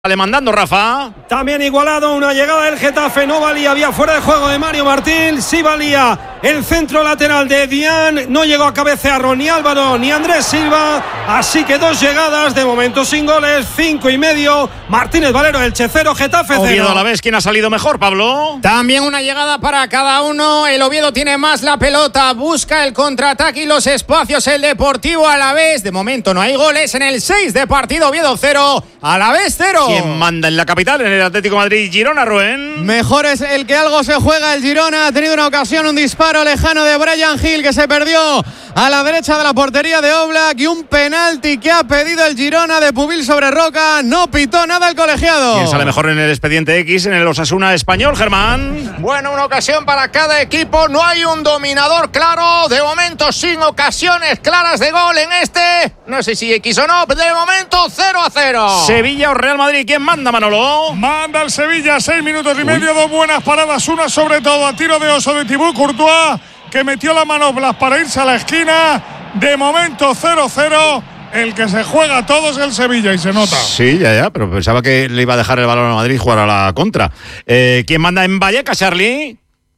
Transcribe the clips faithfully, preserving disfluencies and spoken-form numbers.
Vale, mandando Rafa. También igualado, una llegada del Getafe, no valía, había fuera de juego de Mario Martín, sí valía el centro lateral de Dian, no llegó a cabecear ni Álvaro ni Andrés Silva, así que dos llegadas, de momento sin goles, cinco y medio, Martínez Valero, Elche cero, Getafe cero. Oviedo a la vez, ¿quién ha salido mejor, Pablo? También una llegada para cada uno, el Oviedo tiene más la pelota, busca el contraataque y los espacios, el Deportivo a la vez, de momento no hay goles en el seis de partido, Oviedo cero, a la vez cero. ¿Quién manda en la capital, en el Atlético de Madrid? Girona, Rubén. Mejor es el que algo se juega el Girona, ha tenido una ocasión, un disparo lejano de Brian Hill que se perdió a la derecha de la portería de Oblak y un penalti que ha pedido el Girona de Pubil sobre Roca, no pitó nada el colegiado. ¿Quién sale mejor en el expediente X, en el Osasuna español, Germán? Bueno, una ocasión para cada equipo, no hay un dominador claro, de momento sin ocasiones claras de gol en este, no sé si X o no, de momento cero a cero. Sevilla o Real Madrid, ¿quién manda, Manolo? Manda el Sevilla, seis minutos y medio, dos buenas paradas, una sobre todo a tiro de oso de Thibaut Courtois, que metió la mano Blas para irse a la esquina. De momento cero cero, el que se juega a todos el Sevilla y se nota. Sí, ya, ya, pero pensaba que le iba a dejar el balón a Madrid y jugar a la contra. Eh, ¿Quién manda en Vallecas, Charlie?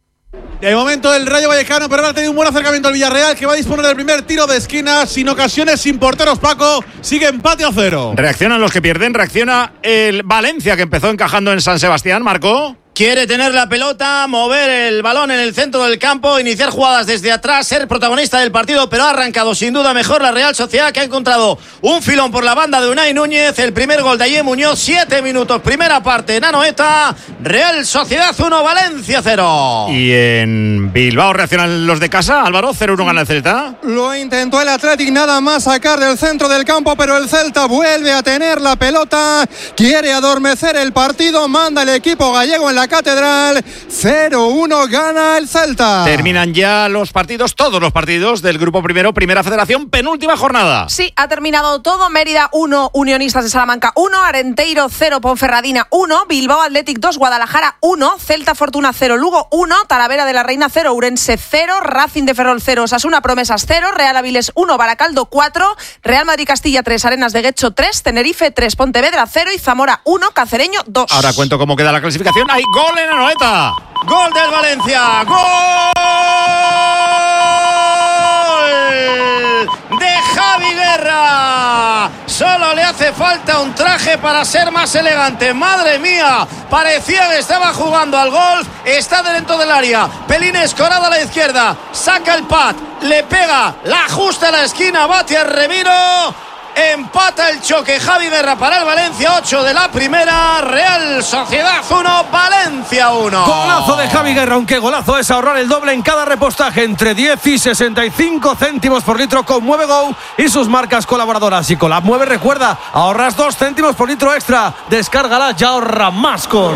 De momento el Rayo Vallecano, pero ha tenido un buen acercamiento al Villarreal, que va a disponer del primer tiro de esquina, sin ocasiones, sin porteros. Paco, sigue empate a cero. Reaccionan los que pierden, reacciona el Valencia, que empezó encajando en San Sebastián, Marco. Quiere tener la pelota, mover el balón en el centro del campo, iniciar jugadas desde atrás, ser protagonista del partido, pero ha arrancado sin duda mejor la Real Sociedad, que ha encontrado un filón por la banda de Unai Núñez. El primer gol de Ayer Muñoz, siete minutos, primera parte en Anoeta. Real Sociedad uno, Valencia cero. Y en Bilbao reaccionan los de casa, Álvaro, cero uno gana el Celta. Lo intentó el Athletic nada más sacar del centro del campo, pero el Celta vuelve a tener la pelota, quiere adormecer el partido, manda el equipo gallego en la Catedral, cero uno gana el Celta. Terminan ya los partidos, todos los partidos del grupo primero, Primera Federación, penúltima jornada. Sí, ha terminado todo. Mérida uno, Unionistas de Salamanca uno, Arenteiro cero, Ponferradina uno, Bilbao Athletic dos, Guadalajara uno, Celta Fortuna cero, Lugo uno, Talavera de la Reina cero, Urense cero, Racing de Ferrol cero, Osasuna Promesas cero, Real Avilés uno, Baracaldo cuatro, Real Madrid Castilla tres, Arenas de Guecho tres, Tenerife tres, Pontevedra cero y Zamora uno, Cacereño dos. Ahora cuento cómo queda la clasificación. ¡Hay gol en Anoeta! Gol del Valencia, gol de Javi Guerra. Solo le hace falta un traje para ser más elegante. Madre mía, parecía que estaba jugando al golf. Está dentro del área, pelín escorado a la izquierda, saca el pad, le pega, la ajusta a la esquina, bate a Remiro. Empata el choque Javi Guerra para el Valencia, ocho de la primera. Real Sociedad uno, Valencia uno. Golazo de Javi Guerra, aunque golazo es ahorrar el doble en cada repostaje, entre diez y sesenta y cinco céntimos por litro con Mueve Go y sus marcas colaboradoras. Y con la Mueve, recuerda, ahorras dos céntimos por litro extra. Descárgala, ya ahorra más con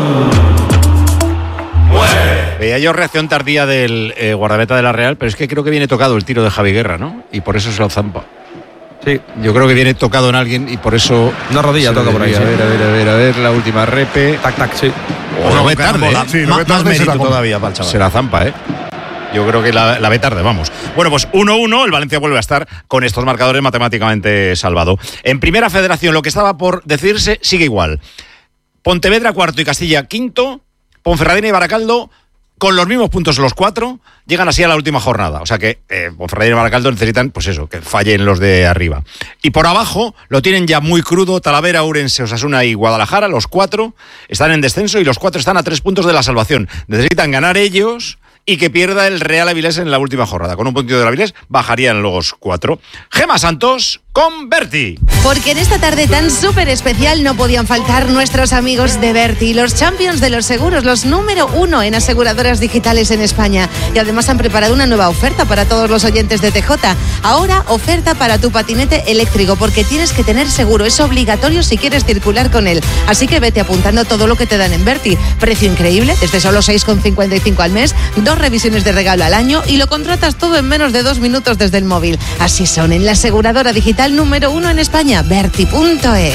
Veía yo reacción tardía del eh, guardameta de la Real, pero es que creo que viene tocado el tiro de Javi Guerra, ¿no? Y por eso se lo zampa. Sí, yo creo que viene tocado en alguien y por eso. Una rodilla toca por ahí. A ver, a ver, a ver, a ver, la última repe. Tac, tac, sí. O lo ve tarde. Sí, lo ve Más tarde, mérito se la todavía para el chaval. Se la zampa, ¿eh? Yo creo que la, la ve tarde, vamos. Bueno, pues uno uno, el Valencia vuelve a estar con estos marcadores matemáticamente salvado. En Primera Federación, lo que estaba por decidirse sigue igual. Pontevedra cuarto y Castilla quinto, Ponferradina y Baracaldo con los mismos puntos los cuatro, llegan así a la última jornada. O sea que eh, Ponferradina y Baracaldo necesitan, pues eso, que fallen los de arriba. Y por abajo lo tienen ya muy crudo, Talavera, Urense, Osasuna y Guadalajara, los cuatro están en descenso y los cuatro están a tres puntos de la salvación. Necesitan ganar ellos y que pierda el Real Avilés en la última jornada. Con un puntito del Avilés bajarían los cuatro. Gema Santos con Berti. Porque en esta tarde tan súper especial no podían faltar nuestros amigos de Berti, los champions de los seguros, los número uno en aseguradoras digitales en España. Y además han preparado una nueva oferta para todos los oyentes de T J. Ahora, oferta para tu patinete eléctrico, porque tienes que tener seguro, es obligatorio si quieres circular con él. Así que vete apuntando todo lo que te dan en Berti. Precio increíble, desde solo seis con cincuenta y cinco al mes, dos revisiones de regalo al año y lo contratas todo en menos de dos minutos desde el móvil. Así son en la aseguradora digital número uno en España, Berti punto es.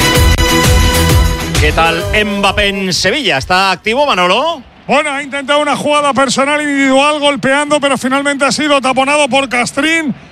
¿Qué tal Mbappé en Sevilla? ¿Está activo, Manolo? Bueno, ha intentado una jugada personal individual golpeando, pero finalmente ha sido taponado por Castrín.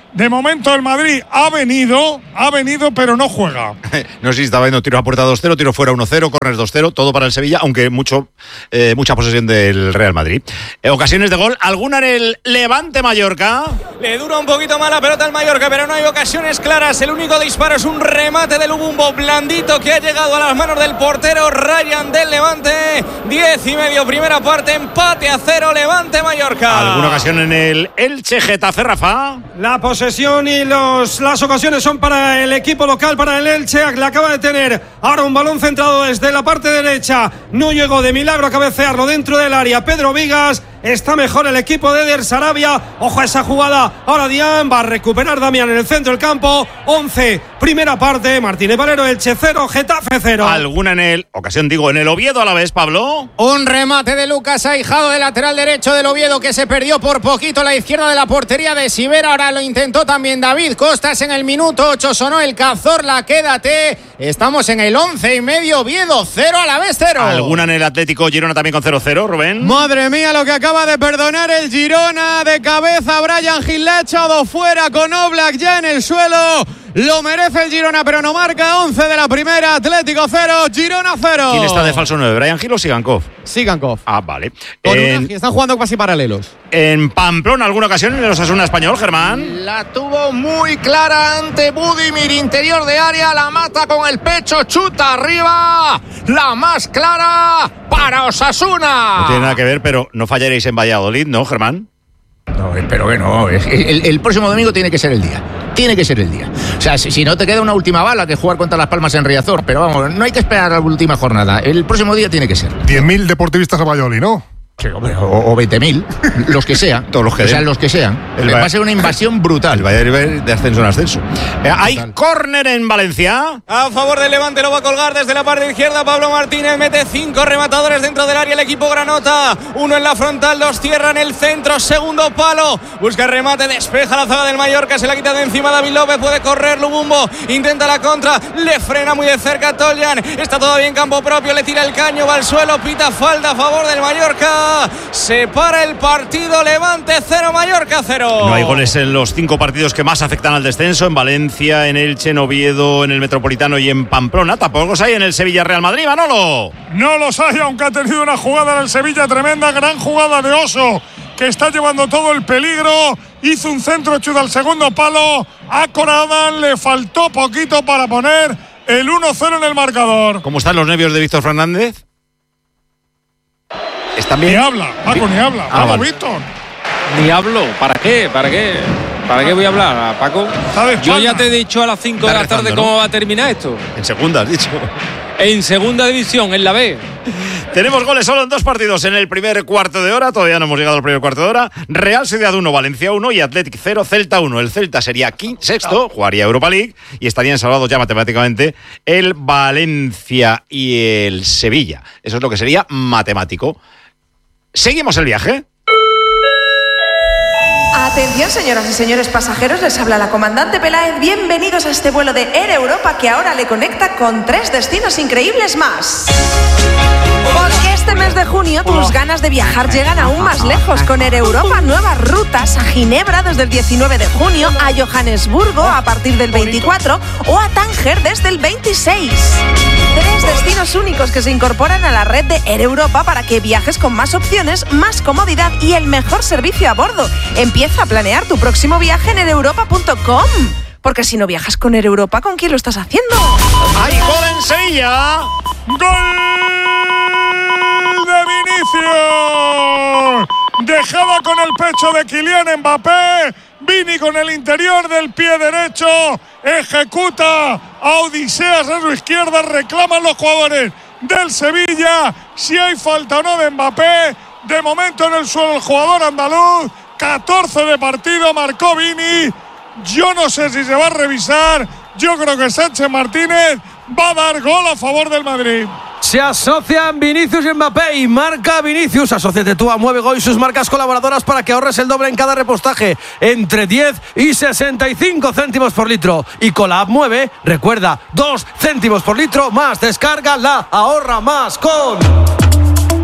De momento el Madrid ha venido, ha venido, pero no juega. No sé si estaba viendo tiro a puerta dos cero, tiro fuera uno cero, córner dos cero, todo para el Sevilla, aunque mucho, eh, mucha posesión del Real Madrid. Eh, ocasiones de gol, ¿alguna en el Levante Mallorca? Le dura un poquito más la pelota al Mallorca, pero no hay ocasiones claras. El único disparo es un remate del Lubumbo blandito que ha llegado a las manos del portero Ryan del Levante. Diez y medio, primera parte, empate a cero, Levante Mallorca. ¿Alguna ocasión en el Elche Getafe, Rafa? La posesión y los, las ocasiones son para el equipo local, para el Elche. Le acaba de tener ahora un balón centrado desde la parte derecha. No llegó de milagro a cabecearlo dentro del área Pedro Vigas. Está mejor el equipo de Eder Sarabia. Ojo a esa jugada. Ahora Dian va a recuperar Damián en el centro del campo. once, primera parte. Martínez Valero, Elche cero, Getafe cero. ¿Alguna en el, ocasión digo, en el Oviedo a la vez, Pablo? Un remate de Lucas Aijado de lateral derecho del Oviedo que se perdió por poquito a la izquierda de la portería de Sivera. Ahora lo intentó también David Costas en el minuto ocho. Sonó el Cazorla, quédate. Estamos en el once y medio. Oviedo cero, a la vez cero. ¿Alguna en el Atlético Girona también con cero cero, Rubén? Madre mía, lo que acaba Acaba de perdonar el Girona de cabeza. Brian Gil le ha echado fuera con Oblak ya en el suelo. Lo merece el Girona, pero no marca. once de la primera, Atlético cero, Girona cero. ¿Quién está de falso nueve? ¿Brian Gil o Sigankov? Sigankov. Ah, vale. Con en, una, están jugando casi paralelos. En Pamplona, ¿alguna ocasión en el Osasuna español, Germán? La tuvo muy clara ante Budimir, interior de área, la mata con el pecho, chuta arriba. La más clara para Osasuna. No tiene nada que ver, pero no fallaréis en Valladolid, ¿no, Germán? No, espero que no. El, el próximo domingo tiene que ser el día. Tiene que ser el día. O sea, si, si no te queda una última bala que jugar contra Las Palmas en Riazor. Pero vamos, no hay que esperar a la última jornada. El próximo día tiene que ser. diez mil deportivistas a Valladolid, ¿no? Sí, hombre, o, o veinte mil, los que sean. Todos los que o sea, den. los que sean. El va va- a ser una invasión brutal. El Valladolid de ascenso en ascenso. Eh, hay córner en Valencia. A favor del Levante, lo va a colgar desde la parte izquierda Pablo Martínez, mete cinco rematadores dentro del área el equipo granota, uno en la frontal, dos cierra en el centro, segundo palo, busca el remate, despeja la zaga del Mallorca, se la quita de encima David López, puede correr Lubumbo, intenta la contra, le frena muy de cerca Toljan, está todavía en campo propio, le tira el caño, va al suelo, pita falta a favor del Mallorca, se para el partido, Levante cero, Mallorca cero. No hay goles en los cinco partidos que más afectan al descenso, en Valencia, en Elche, en Oviedo, en el Metropolitano y en Pamplona. Tampoco los hay en el Sevilla Real Madrid, Manolo. No los hay, aunque ha tenido una jugada en el Sevilla tremenda, gran jugada de Oso, que está llevando todo el peligro. Hizo un centro hecho al segundo palo. A Coradan le faltó poquito para poner el uno cero en el marcador. ¿Cómo están los nervios de Víctor Fernández? ¿Están bien? Ni habla, Paco, ni habla. Ah, Vamos, vale. Víctor. Ni hablo. ¿Para qué? ¿Para qué? ¿Para qué voy a hablar, Paco? Está de Yo ya espalda. te he dicho a las cinco de Está la tarde rezando, cómo ¿no? va a terminar esto. En segunda, has dicho. En segunda división, en la B. Tenemos goles solo en dos partidos en el primer cuarto de hora. Todavía no hemos llegado al primer cuarto de hora. Real Sociedad uno, Valencia uno y Athletic cero, Celta uno. El Celta sería quinto, sexto, jugaría Europa League y estarían salvados ya matemáticamente el Valencia y el Sevilla. Eso es lo que sería matemático. Seguimos el viaje. Atención, señoras y señores pasajeros, les habla la comandante Peláez. Bienvenidos a este vuelo de Air Europa que ahora le conecta con tres destinos increíbles más. Porque este mes de junio tus ganas de viajar llegan aún más lejos con Air Europa. Nuevas rutas a Ginebra desde el diecinueve de junio, a Johannesburgo a partir del veinticuatro o a Tánger desde el veintiséis. Tres destinos únicos que se incorporan a la red de Air Europa para que viajes con más opciones, más comodidad y el mejor servicio a bordo. Empieza a planear tu próximo viaje en air europa punto com. Porque si no viajas con Air Europa, ¿con quién lo estás haciendo? ¡Hay gol en Sevilla! ¡Gol de Vinicius! Dejada con el pecho de Kylian Mbappé. Vini con el interior del pie derecho. Ejecuta a Odiseas a su izquierda. Reclaman los jugadores del Sevilla si hay falta o no de Mbappé. De momento en el suelo el jugador andaluz. catorce de partido, marcó Vini. Yo no sé si se va a revisar. Yo creo que Sánchez Martínez va a dar gol a favor del Madrid. Se asocian Vinicius y Mbappé y marca Vinicius. Asociate tú a Mueve Go y sus marcas colaboradoras para que ahorres el doble en cada repostaje, entre diez y sesenta y cinco céntimos por litro. Y con la app Mueve, recuerda, dos céntimos por litro más. Descárgala, ahorra más con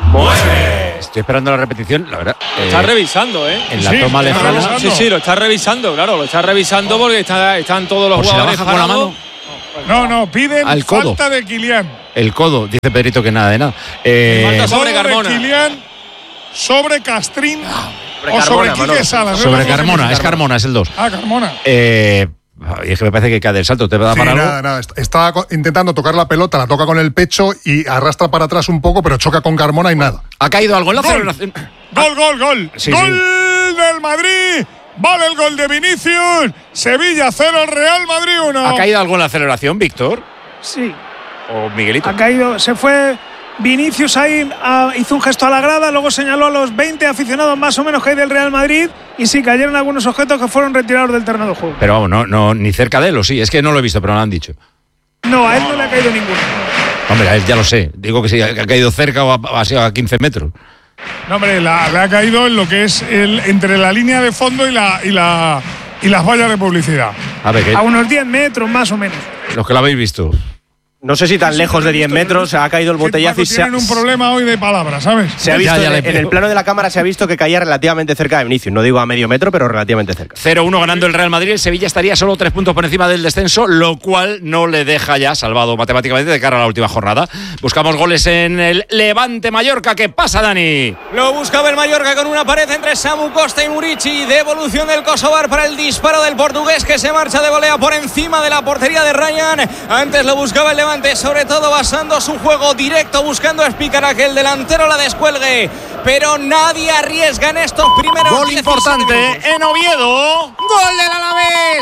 mueve. Estoy esperando la repetición, la verdad. Lo está eh, revisando, ¿eh? En la sí, toma lejana. Sí, sí, lo está revisando, claro, lo está revisando porque está, están todos los Por jugadores si la baja parados. con la mano. No, no, piden Al codo. falta de Kylian. El codo, dice Pedrito que nada de nada. Eh, falta sobre Codo de Carmona. Kylian, sobre Castrín Sobre o Carmona, sobre Quique Manolo. Salas. sobre Carmona, es Carmona, es el dos. Ah, Carmona. Eh, y es que me parece que cae del salto. ¿Te va a dar Sí, para algo? nada, nada. Está co- intentando tocar la pelota, la toca con el pecho y arrastra para atrás un poco, pero choca con Carmona y nada. ¿Ha caído algo en la Gol. celebración? Gol, gol, gol. Sí, gol sí. del Madrid. Vale el gol de Vinicius. Sevilla cero, Real Madrid uno. ¿Ha caído algo en la celebración, Víctor? Sí, ¿O Miguelito? ha caído, se fue Vinicius ahí, a, hizo un gesto a la grada, luego señaló a los veinte aficionados más o menos que hay del Real Madrid y sí, cayeron algunos objetos que fueron retirados del terreno de juego. Pero vamos, no, no, ni cerca de él, o sí. Es que no lo he visto, pero me lo han dicho. No, a él no le ha caído ninguno. Hombre, a él ya lo sé. Digo que sí, ha caído cerca o ha, ha sido a quince metros. No, hombre, la- le ha caído en lo que es el, entre la línea de fondo y, la, y, la, y las vallas de publicidad. A ver, que A unos diez metros más o menos. los que lo habéis visto. No sé si tan lejos de diez metros ha caído el botellazo y se ha, Tienen un problema hoy de palabras, ¿sabes? se ha visto Ya, ya en, le en el pido. plano de la cámara se ha visto que caía relativamente cerca de Vinicius. No digo a medio metro, pero relativamente cerca. cero uno ganando el Real Madrid. El Sevilla estaría solo tres puntos por encima del descenso, lo cual no le deja ya salvado matemáticamente de cara a la última jornada. Buscamos goles en el Levante Mallorca. ¿Qué pasa, Dani? Lo buscaba el Mallorca con una pared entre Samu Costa y Murici. Devolución del Kosovar para el disparo del portugués que se marcha de volea por encima de la portería de Ryan. Antes lo buscaba el Levante, sobre todo basando su juego directo, buscando explicar a que el delantero la descuelgue. Pero nadie arriesga en estos primeros Gol diecisiete importante minutos. en Oviedo. Gol del Alavés.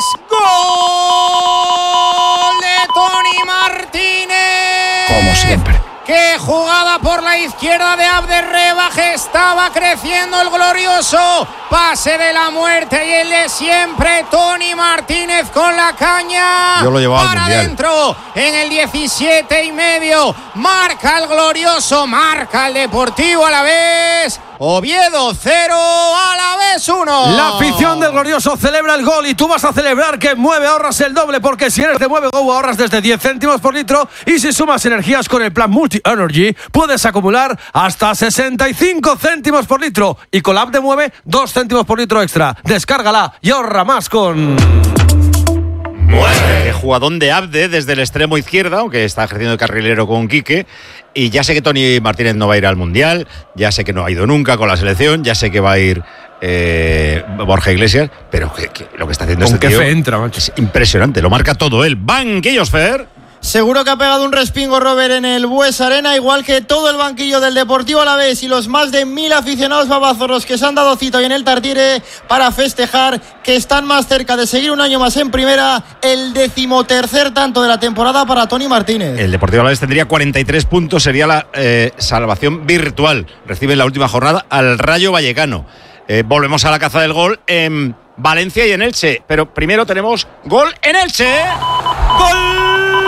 Gol de Toni Martínez. Como siempre. ¡Qué jugada por la izquierda de Abderrebaje! Estaba creciendo el glorioso pase de la muerte y el de siempre, Toni Martínez con la caña. Yo lo llevaba al para Mundial. adentro en el diecisiete y medio. Marca el glorioso, marca el Deportivo Alavés. Oviedo cero, Alavés uno. La afición del glorioso celebra el gol y tú vas a celebrar que en Mueve ahorras el doble, porque si eres de Mueve Go ahorras desde diez céntimos por litro y si sumas energías con el plan Multi Energy puedes acumular hasta sesenta y cinco céntimos por litro y con la app de Mueve dos céntimos por litro extra. Descárgala y ahorra más con... Qué jugadón de Abde desde el extremo izquierda, aunque está ejerciendo de carrilero con Quique. Y ya sé que Toni Martínez no va a ir al Mundial, ya sé que no ha ido nunca con la selección, ya sé que va a ir eh, Borja Iglesias, pero que, que lo que está haciendo ¿Con este qué tío fe entra, macho? es impresionante, lo marca todo él. Banquillos, Fer. Seguro que ha pegado un respingo Robert en el Bues Arena, igual que todo el banquillo del Deportivo Alavés y los más de mil aficionados babazorros que se han dado cita hoy en el Tartiere para festejar que están más cerca de seguir un año más en primera, el decimotercer tanto de la temporada para Toni Martínez. El Deportivo Alavés tendría cuarenta y tres puntos, sería la eh, salvación virtual. Recibe en la última jornada al Rayo Vallecano. Eh, volvemos a la caza del gol en Valencia y en Elche, pero primero tenemos gol en Elche. ¡Gol!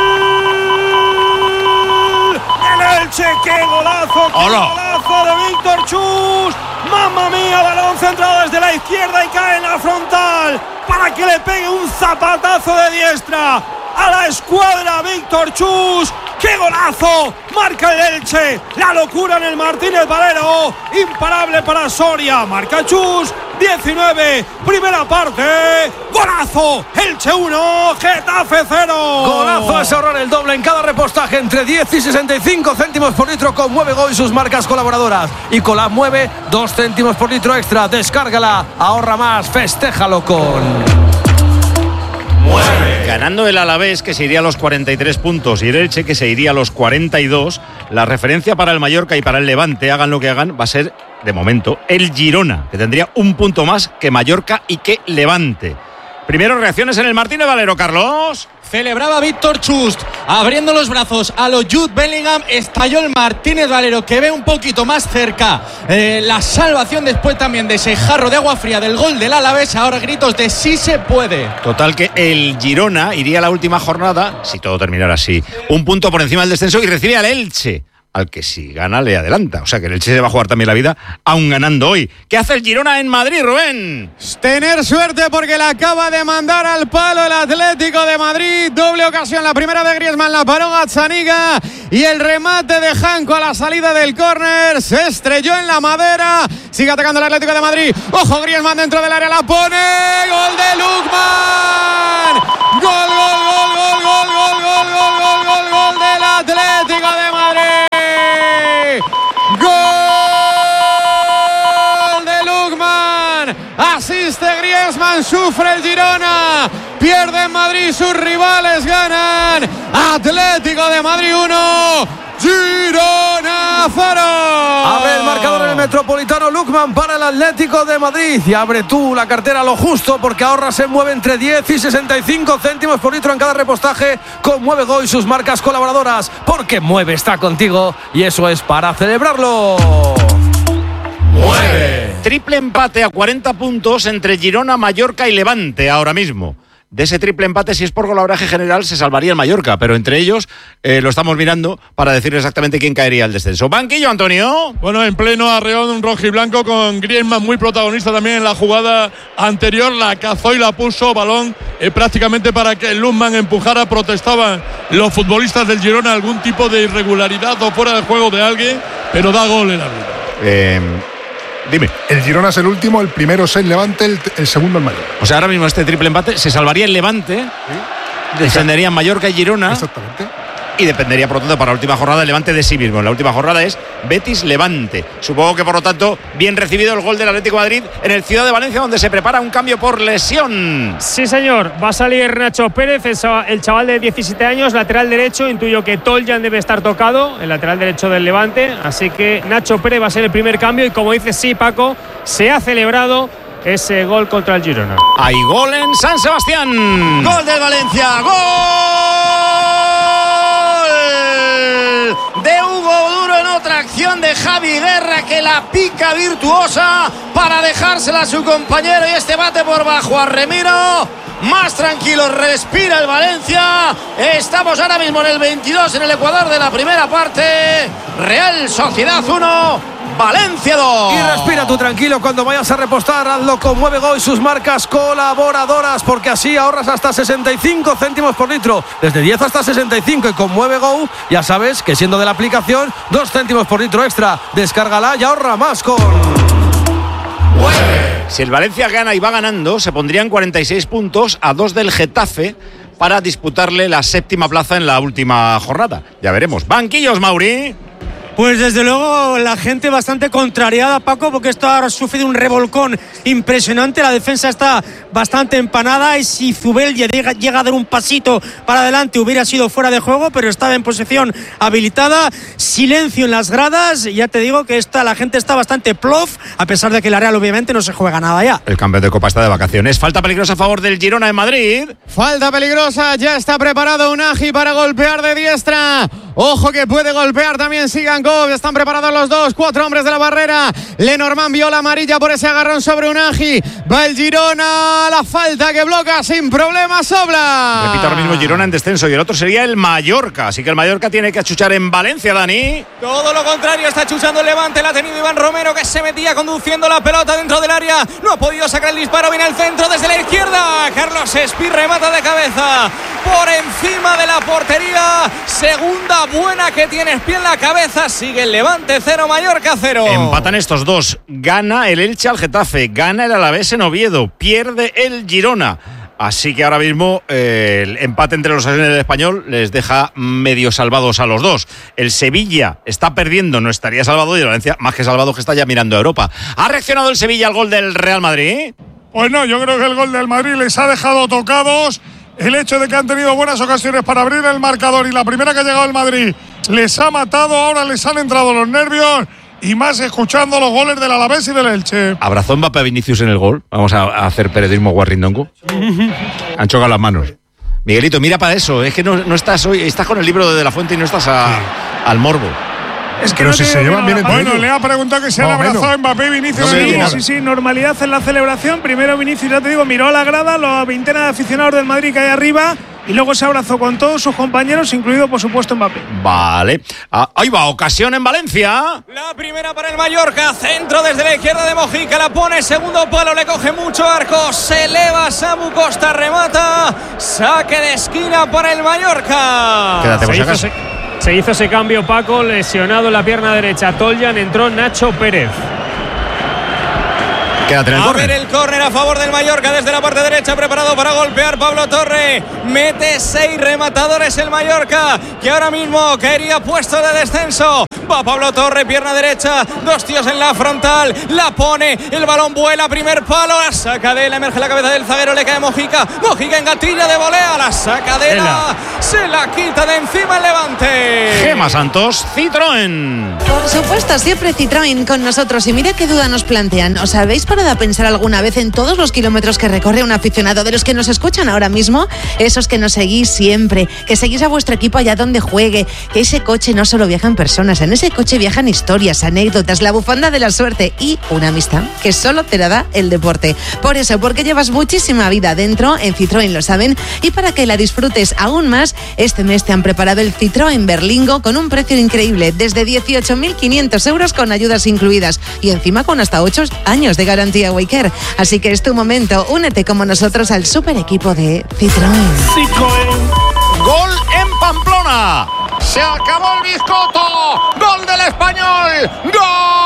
Elche, qué golazo, qué Hola. golazo de Víctor Chus. Mamma mía, balón centrado desde la izquierda y cae en la frontal para que le pegue un zapatazo de diestra a la escuadra Víctor Chus. ¡Qué golazo! Marca el Elche, la locura en el Martínez Valero, imparable para Soria, marca Chus, diecinueve, primera parte, golazo, Elche uno, Getafe cero. Golazo es ahorrar el doble en cada repostaje entre diez y sesenta y cinco céntimos por litro con Mueve Go y sus marcas colaboradoras. Y con la Mueve, dos céntimos por litro extra, descárgala, ahorra más, festéjalo con... Ganando el Alavés, que se iría a los cuarenta y tres puntos, y el Elche, que se iría a los cuarenta y dos, la referencia para el Mallorca y para el Levante, hagan lo que hagan, va a ser, de momento, el Girona, que tendría un punto más que Mallorca y que Levante. Primero, reacciones en el Martínez Valero, Carlos. Celebraba Víctor Chust, abriendo los brazos a los Jude Bellingham. Estalló el Martínez Valero, que ve un poquito más cerca eh, la salvación después también de ese jarro de agua fría del gol del Alavés. Ahora gritos de sí se puede. Total, que el Girona iría a la última jornada, si todo terminara así, un punto por encima del descenso y recibe al Elche. al que si gana le adelanta. O sea que el Elche se va a jugar también la vida, aún ganando hoy. ¿Qué hace el Girona en Madrid, Rubén? Tener suerte porque le acaba de mandar al palo el Atlético de Madrid. Doble ocasión, la primera de Griezmann, la paró Gazzaniga y el remate de Janko a la salida del córner. Se estrelló en la madera. Sigue atacando el Atlético de Madrid. Ojo, Griezmann dentro del área, la pone. Gol de Lookman. Gol, gol, gol, gol, gol, gol, gol, gol, gol, gol, gol del Atlético de Madrid. ¡Gol de Lookman! Asiste Griezmann, sufre el Girona. Pierde en Madrid, sus rivales ganan. Atlético de Madrid uno, Girona cero. Abre el marcador en el Metropolitano Lookman para el Atlético de Madrid. Y abre tú la cartera lo justo porque ahorra se mueve entre diez y sesenta y cinco céntimos por litro en cada repostaje con Mueve Go y sus marcas colaboradoras. Porque Mueve está contigo y eso es para celebrarlo. ¡Mueve! Triple empate a cuarenta puntos entre Girona, Mallorca y Levante ahora mismo. De ese triple empate, si es por golaveraje general, se salvaría el Mallorca, pero entre ellos eh, lo estamos mirando para decir exactamente quién caería al descenso. Banquillo, Antonio. Bueno, en pleno arreón un rojiblanco con Griezmann muy protagonista también en la jugada anterior, la cazó y la puso, balón eh, prácticamente para que Lookman empujara. Protestaban los futbolistas del Girona algún tipo de irregularidad o fuera de juego de alguien, pero da gol el árbitro. Eh... Dime. El Girona es el último, el primero es el Levante, el, el segundo el Mallorca. O sea, ahora mismo este triple empate se salvaría el Levante, ¿sí? Descenderían Mallorca y Girona. Exactamente. Y dependería, por lo tanto, para la última jornada el Levante de sí mismo. La última jornada es Betis-Levante. Supongo que, por lo tanto, bien recibido el gol del Atlético de Madrid en el Ciudad de Valencia, donde se prepara un cambio por lesión. Sí, señor. Va a salir Nacho Pérez, el chaval de diecisiete años, lateral derecho. Intuyo que Toljan debe estar tocado, el lateral derecho del Levante. Así que Nacho Pérez va a ser el primer cambio. Y como dices, sí, Paco, se ha celebrado ese gol contra el Girona. Hay gol en San Sebastián. Gol del Valencia. Gol de Hugo Duro en otra acción de Javi Guerra, que la pica virtuosa para dejársela a su compañero, y este bate por bajo a Remiro. Más tranquilo respira el Valencia. Estamos ahora mismo en el veintidós en el Ecuador de la primera parte. Real Sociedad uno, Valencia dos. Y respira tú tranquilo cuando vayas a repostar. Hazlo con Mueve Go y sus marcas colaboradoras, porque así ahorras hasta sesenta y cinco céntimos por litro, desde diez hasta sesenta y cinco. Y con Mueve Go ya sabes que siendo de la aplicación dos céntimos por litro extra. Descárgala y ahorra más con Mueve. Si el Valencia gana y va ganando, se pondrían cuarenta y seis puntos a dos del Getafe para disputarle la séptima plaza en la última jornada. Ya veremos. Banquillos, Mauri. Pues desde luego la gente bastante contrariada, Paco, porque esto ha sufrido un revolcón impresionante. La defensa está bastante empanada y si Zubel llega, llega a dar un pasito para adelante hubiera sido fuera de juego, pero estaba en posesión habilitada. Silencio en las gradas. Ya te digo que esta, la gente está bastante plof, a pesar de que la Real obviamente no se juega nada ya. El campeón de Copa está de vacaciones. Falta peligrosa a favor del Girona en Madrid. Falta peligrosa, ya está preparado Unagi para golpear de diestra. Ojo que puede golpear también Sigankov. Están preparados los dos, cuatro hombres de la barrera. Lenormand vio la amarilla por ese agarrón sobre Unagi. Va el Girona, la falta que bloca sin problemas Sobla. Repito, ahora mismo Girona en descenso y el otro sería el Mallorca. Así que el Mallorca tiene que achuchar en Valencia, Dani. Todo lo contrario, está achuchando el Levante. La ha tenido Iván Romero, que se metía conduciendo la pelota dentro del área. No ha podido sacar el disparo. Viene el centro desde la izquierda. Carlos Espí remata de cabeza por encima de la portería. Segunda buena que tiene Espí en la cabeza. Sigue el Levante cero, Mallorca cero. Empatan estos dos. Gana el Elche al Getafe. Gana el Alavés en Oviedo. Pierde el Girona. Así que ahora mismo eh, el empate entre los en el Español les deja medio salvados a los dos. El Sevilla está perdiendo, no estaría salvado, y el Valencia más que salvado, que está ya mirando a Europa. ¿Ha reaccionado el Sevilla al gol del Real Madrid? Pues no, yo creo que el gol del Madrid les ha dejado tocados. El hecho de que han tenido buenas ocasiones para abrir el marcador y la primera que ha llegado el Madrid les ha matado, ahora les han entrado los nervios. Y más escuchando los goles del Alavés y del Elche. ¿Abrazó Mbappé a Vinicius en el gol? Vamos a, a hacer periodismo guarrindongo. Han chocado las manos. Miguelito, mira para eso. Es que no, no estás hoy, estás con el libro de De la Fuente y no estás a, al morbo. Es que Pero no si se llevan bien entre bueno, ellos. Le ha preguntado que se han abrazado Mbappé y Vinicius. Sí, sí, sí, normalidad en la celebración. Primero Vinicius, ya te digo, miró a la grada, la veintena de aficionados del Madrid que hay arriba, y luego se abrazó con todos sus compañeros, incluido por supuesto Mbappé. Vale, ah, ahí va, ocasión en Valencia. La primera para el Mallorca, centro desde la izquierda de Mojica, la pone, segundo palo, le coge mucho arco, se eleva Samu Costa, remata, saque de esquina para el Mallorca. Quédate por se, si hizo acaso. ese, se hizo ese cambio, Paco, lesionado en la pierna derecha Toljan, entró Nacho Pérez. Quédate en el a córner. ver el córner a favor del Mallorca desde la parte derecha, preparado para golpear Pablo Torre. Mete seis rematadores el Mallorca, que ahora mismo caería puesto de descenso. Va Pablo Torre, pierna derecha, dos tíos en la frontal, la pone, el balón vuela, primer palo, la saca de él, emerge la cabeza del zaguero, le cae Mojica, Mojica en gatilla de volea, la saca de él, se la quita de encima el Levante. Gema Santos, Citroën. Por supuesto, siempre Citroën con nosotros. Y mira qué duda nos plantean. ¿Os habéis parado a pensar alguna vez en todos los kilómetros que recorre un aficionado de los que nos escuchan ahora mismo? Esos que nos seguís siempre, que seguís a vuestro equipo allá donde juegue, que ese coche no solo viajan personas, en ese coche viajan historias, anécdotas, la bufanda de la suerte y una amistad que solo te la da el deporte. Por eso, porque llevas muchísima vida dentro, en Citroën lo saben, y para que la disfrutes aún más, este mes te han preparado el Citroën Berlingo con un precio increíble, desde dieciocho mil quinientos euros con ayudas incluidas y encima con hasta ocho años de garantía Waycare. Así que es tu momento, únete como nosotros al super equipo de Citroën. Citroën. Gol en Pamplona. Se acabó el bizcoto. Gol del Español. Gol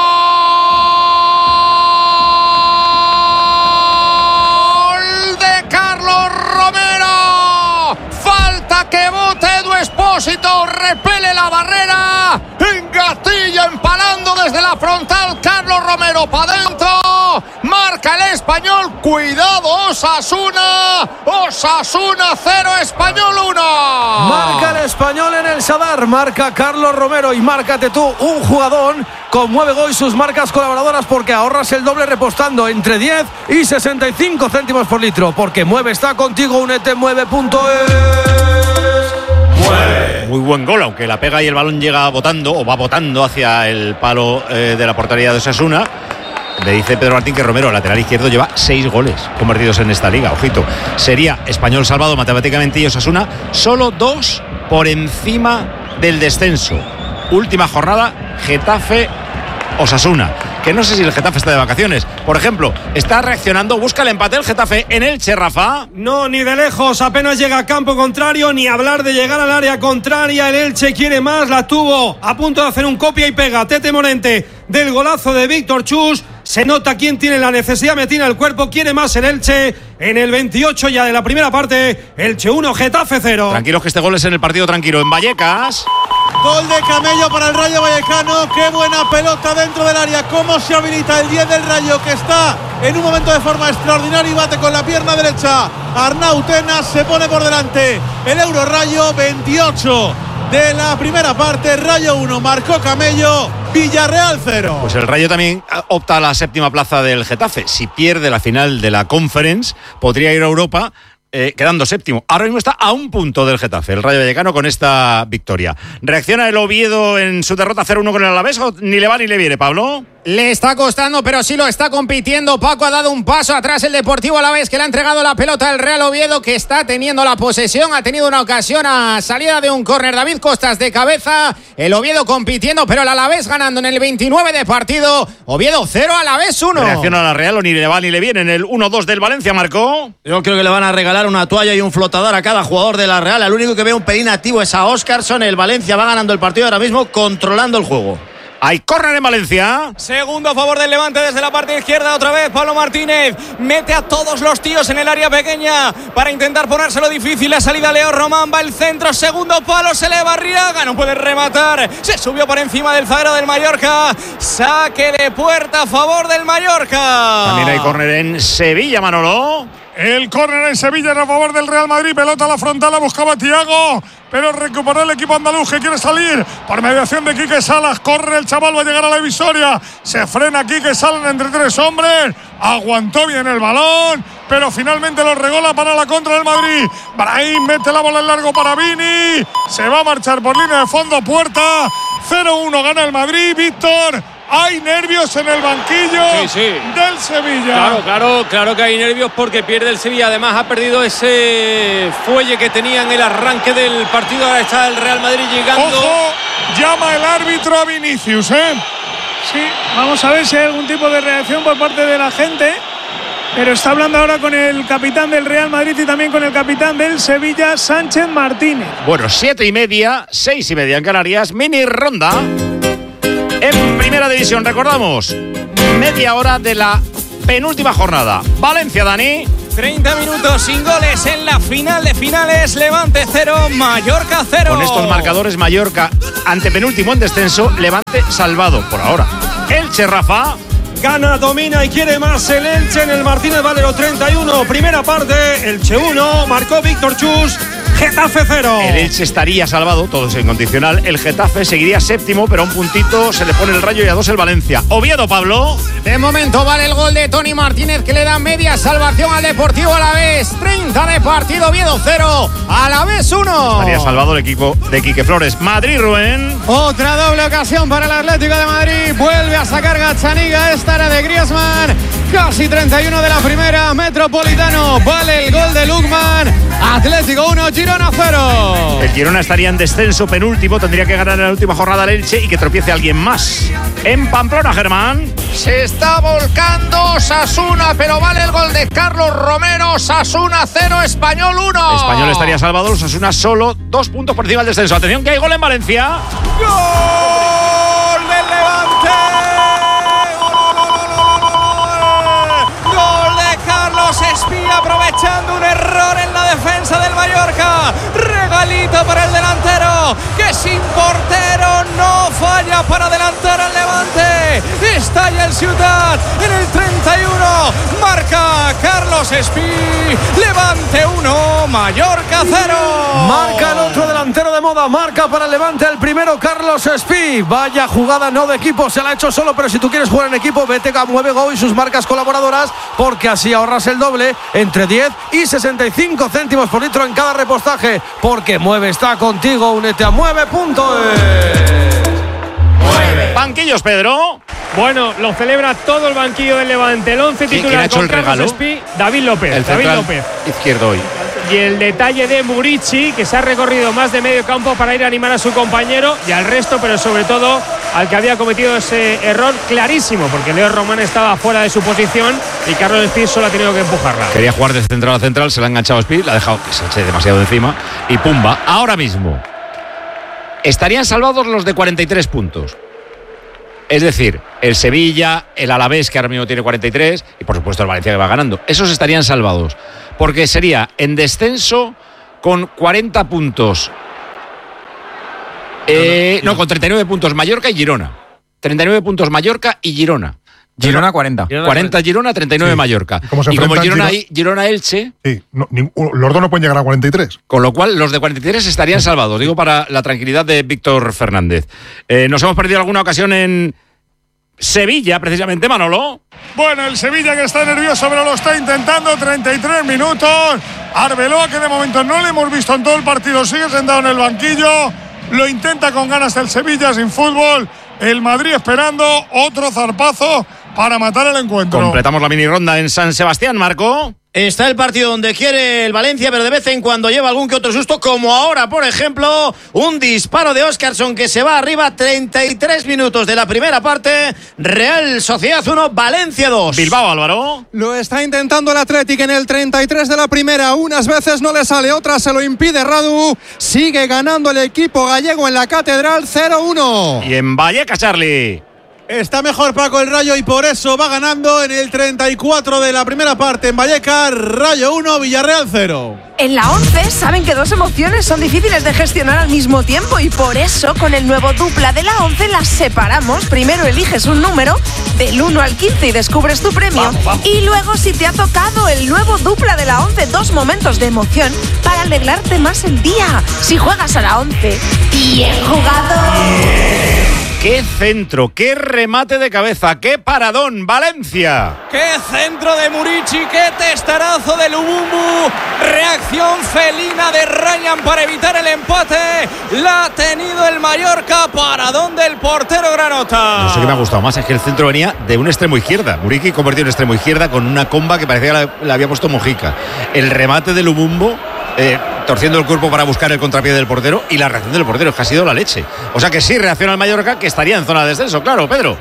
de Carlos Romero. Falta que bote Edu Expósito. Repele la barrera. Engatilla empalando desde la frontal. Carlos Romero para adentro. Marca el Español. Cuidado Osasuna. Osasuna cero, Español uno. Marca el Español en el Sadar. Marca Carlos Romero. Y márcate tú un jugadón con Mueve Go y sus marcas colaboradoras, porque ahorras el doble repostando entre diez y sesenta y cinco céntimos por litro. Porque Mueve está contigo. Únete mueve punto es. Muy buen gol, aunque la pega y el balón llega botando o va botando hacia el palo eh, de la portería de Osasuna. Me dice Pedro Martín que Romero, lateral izquierdo, lleva seis goles convertidos en esta liga. Ojito, sería Español salvado matemáticamente y Osasuna solo dos por encima del descenso. Última jornada, Getafe Osasuna, que no sé si el Getafe está de vacaciones. Por ejemplo, está reaccionando, busca el empate el Getafe en Elche, Rafa. No, ni de lejos, apenas llega a campo contrario, ni hablar de llegar al área contraria. El Elche quiere más, la tuvo a punto de hacer un copia y pega Tete Morente del golazo de Víctor Chus. Se nota quién tiene la necesidad, me tiene el cuerpo, quiere más el Elche. En el veintiocho ya de la primera parte, Elche uno, Getafe cero. Tranquilos que este gol es en el partido tranquilo, en Vallecas. Gol de Camello para el Rayo Vallecano. Qué buena pelota dentro del área. Cómo se habilita el diez del Rayo, que está en un momento de forma extraordinaria y bate con la pierna derecha. Arnau Tenas se pone por delante. El Euro Rayo, veintiocho de la primera parte. Rayo uno, marcó Camello. Villarreal cero. Pues el Rayo también opta a la séptima plaza del Getafe. Si pierde la final de la Conference, podría ir a Europa. Eh, quedando séptimo. Ahora mismo está a un punto del Getafe, el Rayo Vallecano, con esta victoria. ¿Reacciona el Oviedo en su derrota cero uno con el Alavés o ni le va ni le viene, Pablo? Le está costando, pero sí lo está compitiendo. Paco ha dado un paso atrás el Deportivo Alavés, que le ha entregado la pelota al Real Oviedo, que está teniendo la posesión. Ha tenido una ocasión a salida de un córner. David Costas de cabeza. El Oviedo compitiendo, pero el Alavés ganando en el veintinueve de partido. Oviedo cero, Alavés uno. ¿Reacciona la Real o ni le va ni le viene en el uno dos del Valencia, Marcó? Yo creo que le van a regalar una toalla y un flotador a cada jugador de la Real. El único que ve un pelín activo es a Óscarson. El Valencia va ganando el partido ahora mismo, controlando el juego. Hay córner en Valencia. Segundo a favor del Levante desde la parte izquierda. Otra vez Pablo Martínez mete a todos los tíos en el área pequeña para intentar ponérselo difícil. La salida Leo Román, va el centro, segundo palo, se le va Arriaga, no puede rematar. Se subió por encima del zaguero del Mallorca. Saque de puerta a favor del Mallorca. También hay córner en Sevilla, Manolo. El córner en Sevilla a favor del Real Madrid. Pelota a la frontal, la buscaba Thiago, pero recuperó el equipo andaluz, que quiere salir por mediación de Quique Salas. Corre el chaval, va a llegar a la divisoria. Se frena Quique Salas entre tres hombres. Aguantó bien el balón, pero finalmente lo regola para la contra del Madrid. Brahim mete la bola en largo para Vini. Se va a marchar por línea de fondo, puerta. cero uno gana el Madrid. Víctor hay nervios en el banquillo sí, sí. del Sevilla. Claro, claro, claro que hay nervios porque pierde el Sevilla. Además ha perdido ese fuelle que tenía en el arranque del partido. Ahora está el Real Madrid llegando. Ojo, llama el árbitro a Vinicius, ¿eh? Sí, vamos a ver si hay algún tipo de reacción por parte de la gente. Pero está hablando ahora con el capitán del Real Madrid y también con el capitán del Sevilla, Sánchez Martínez. Bueno, siete y media, seis y media en Canarias, mini ronda. En primera división, recordamos, media hora de la penúltima jornada. Valencia, Dani. treinta minutos sin goles en la final de finales. Levante cero, Mallorca cero. Con estos marcadores, Mallorca antepenúltimo en descenso, Levante salvado por ahora. Elche, Rafa. Gana, domina y quiere más el Elche en el Martínez Valero. Treinta y uno, primera parte, Elche uno, marcó Víctor Chus. Getafe cero. El Elche estaría salvado, todo es incondicional. El Getafe seguiría séptimo, pero a un puntito se le pone el Rayo y a dos el Valencia. Oviedo, Pablo. De momento vale el gol de Tony Martínez, que le da media salvación al Deportivo Alavés. treinta de partido, Oviedo cero, Alavés uno. Estaría salvado el equipo de Quique Flores. Madrid, Rubén. Otra doble ocasión para el Atlético de Madrid. Vuelve a sacar Gazzaniga. Esta era de Griezmann. Casi treinta y uno de la primera. Metropolitano. Vale el gol de Lukman. Atlético uno, Girona cero. El Girona estaría en descenso penúltimo. Tendría que ganar en la última jornada el Elche y que tropiece alguien más. En Pamplona, Germán. Se está volcando Osasuna, pero vale el gol de Carlos Romero. Osasuna cero, Español uno. Español estaría salvado. Osasuna solo dos puntos por encima del descenso. Atención que hay gol en Valencia. ¡Gol del Levante! ¡Gol de Carlos Espía, aprovechando un error en la defensa del Mallorca! Regalito para el delantero, que sin portero no falla para adelantar al Levante. Estalla el Ciutat en el treinta y uno. Marca Carlos Espí. Levante uno, Mallorca cero. Marca el otro delantero de moda. Marca para el Levante el primero, Carlos Espí. Vaya jugada, no de equipo, se la ha hecho solo, pero si tú quieres jugar en equipo, vete a Mueve Go y sus marcas colaboradoras, porque así ahorras el doble, entre diez y sesenta y cinco céntimos por litro en cada repostaje. Porque Mueve está contigo. Únete a mueve punto es. Mueve. Banquillos, Pedro. Bueno, lo celebra todo el banquillo del Levante. El once titular con Carlos Espí, David López. El David López. Izquierdo hoy. Y el detalle de Murici, que se ha recorrido más de medio campo para ir a animar a su compañero y al resto, pero sobre todo al que había cometido ese error clarísimo, porque Leo Román estaba fuera de su posición y Carlos Espí solo ha tenido que empujarla. Quería jugar desde central a central, se la ha enganchado a Espí, la ha dejado que se eche demasiado encima y pumba. Ahora mismo estarían salvados los de cuarenta y tres puntos. Es decir, el Sevilla, el Alavés, que ahora mismo tiene cuarenta y tres, y por supuesto el Valencia, que va ganando. Esos estarían salvados, porque sería en descenso con cuarenta puntos. Eh, no, con treinta y nueve puntos Mallorca y Girona. treinta y nueve puntos Mallorca y Girona. Girona cuarenta. cuarenta Girona, treinta y nueve sí. Mallorca. ¿Y cómo se y como Girona, Girona? Girona Elche. Sí, no, ni, los dos no pueden llegar a cuarenta y tres. Con lo cual, los de cuarenta y tres estarían salvados. Digo, para la tranquilidad de Víctor Fernández. Eh, nos hemos perdido alguna ocasión en Sevilla, precisamente, Manolo. Bueno, el Sevilla que está nervioso, pero lo está intentando. treinta y tres minutos. Arbeloa, que de momento no le hemos visto en todo el partido, sigue sentado en el banquillo. Lo intenta con ganas el Sevilla, sin fútbol. El Madrid esperando otro zarpazo para matar el encuentro. Completamos la mini ronda en San Sebastián, Marco. Está el partido donde quiere el Valencia, pero de vez en cuando lleva algún que otro susto, como ahora, por ejemplo, un disparo de Óscarson que se va arriba. Treinta y tres minutos de la primera parte. Real Sociedad uno, Valencia dos. Bilbao, Álvaro. Lo está intentando el Athletic en el treinta y tres de la primera. Unas veces no le sale, otras se lo impide Radu. Sigue ganando el equipo gallego en la Catedral cero uno. Y en Vallecas, Charlie. Está mejor Paco el Rayo y por eso va ganando en el treinta y cuatro de la primera parte en Vallecas. Rayo uno, Villarreal cero. En la once saben que dos emociones son difíciles de gestionar al mismo tiempo y por eso con el nuevo dupla de la once las separamos. Primero eliges un número del uno al quince y descubres tu premio. Vamos, vamos. Y luego, si te ha tocado el nuevo dupla de la once, dos momentos de emoción para alegrarte más el día. Si juegas a la once, bien jugado. ¡Qué centro! ¡Qué remate de cabeza! ¡Qué paradón! ¡Valencia! ¡Qué centro de Murici! ¡Qué testarazo de Lubumbu! Reacción felina de Ryan para evitar el empate. La ha tenido el Mallorca. Paradón del portero Granota. No sé qué me ha gustado más, es que el centro venía de un extremo izquierda. Murici convirtió en extremo izquierda con una comba que parecía que la, la había puesto Mojica. El remate de Lubumbu, eh, torciendo el cuerpo para buscar el contrapié del portero, y la reacción del portero, es que ha sido la leche. O sea que sí reacciona el Mallorca, que estaría en zona de descenso, claro, Pedro.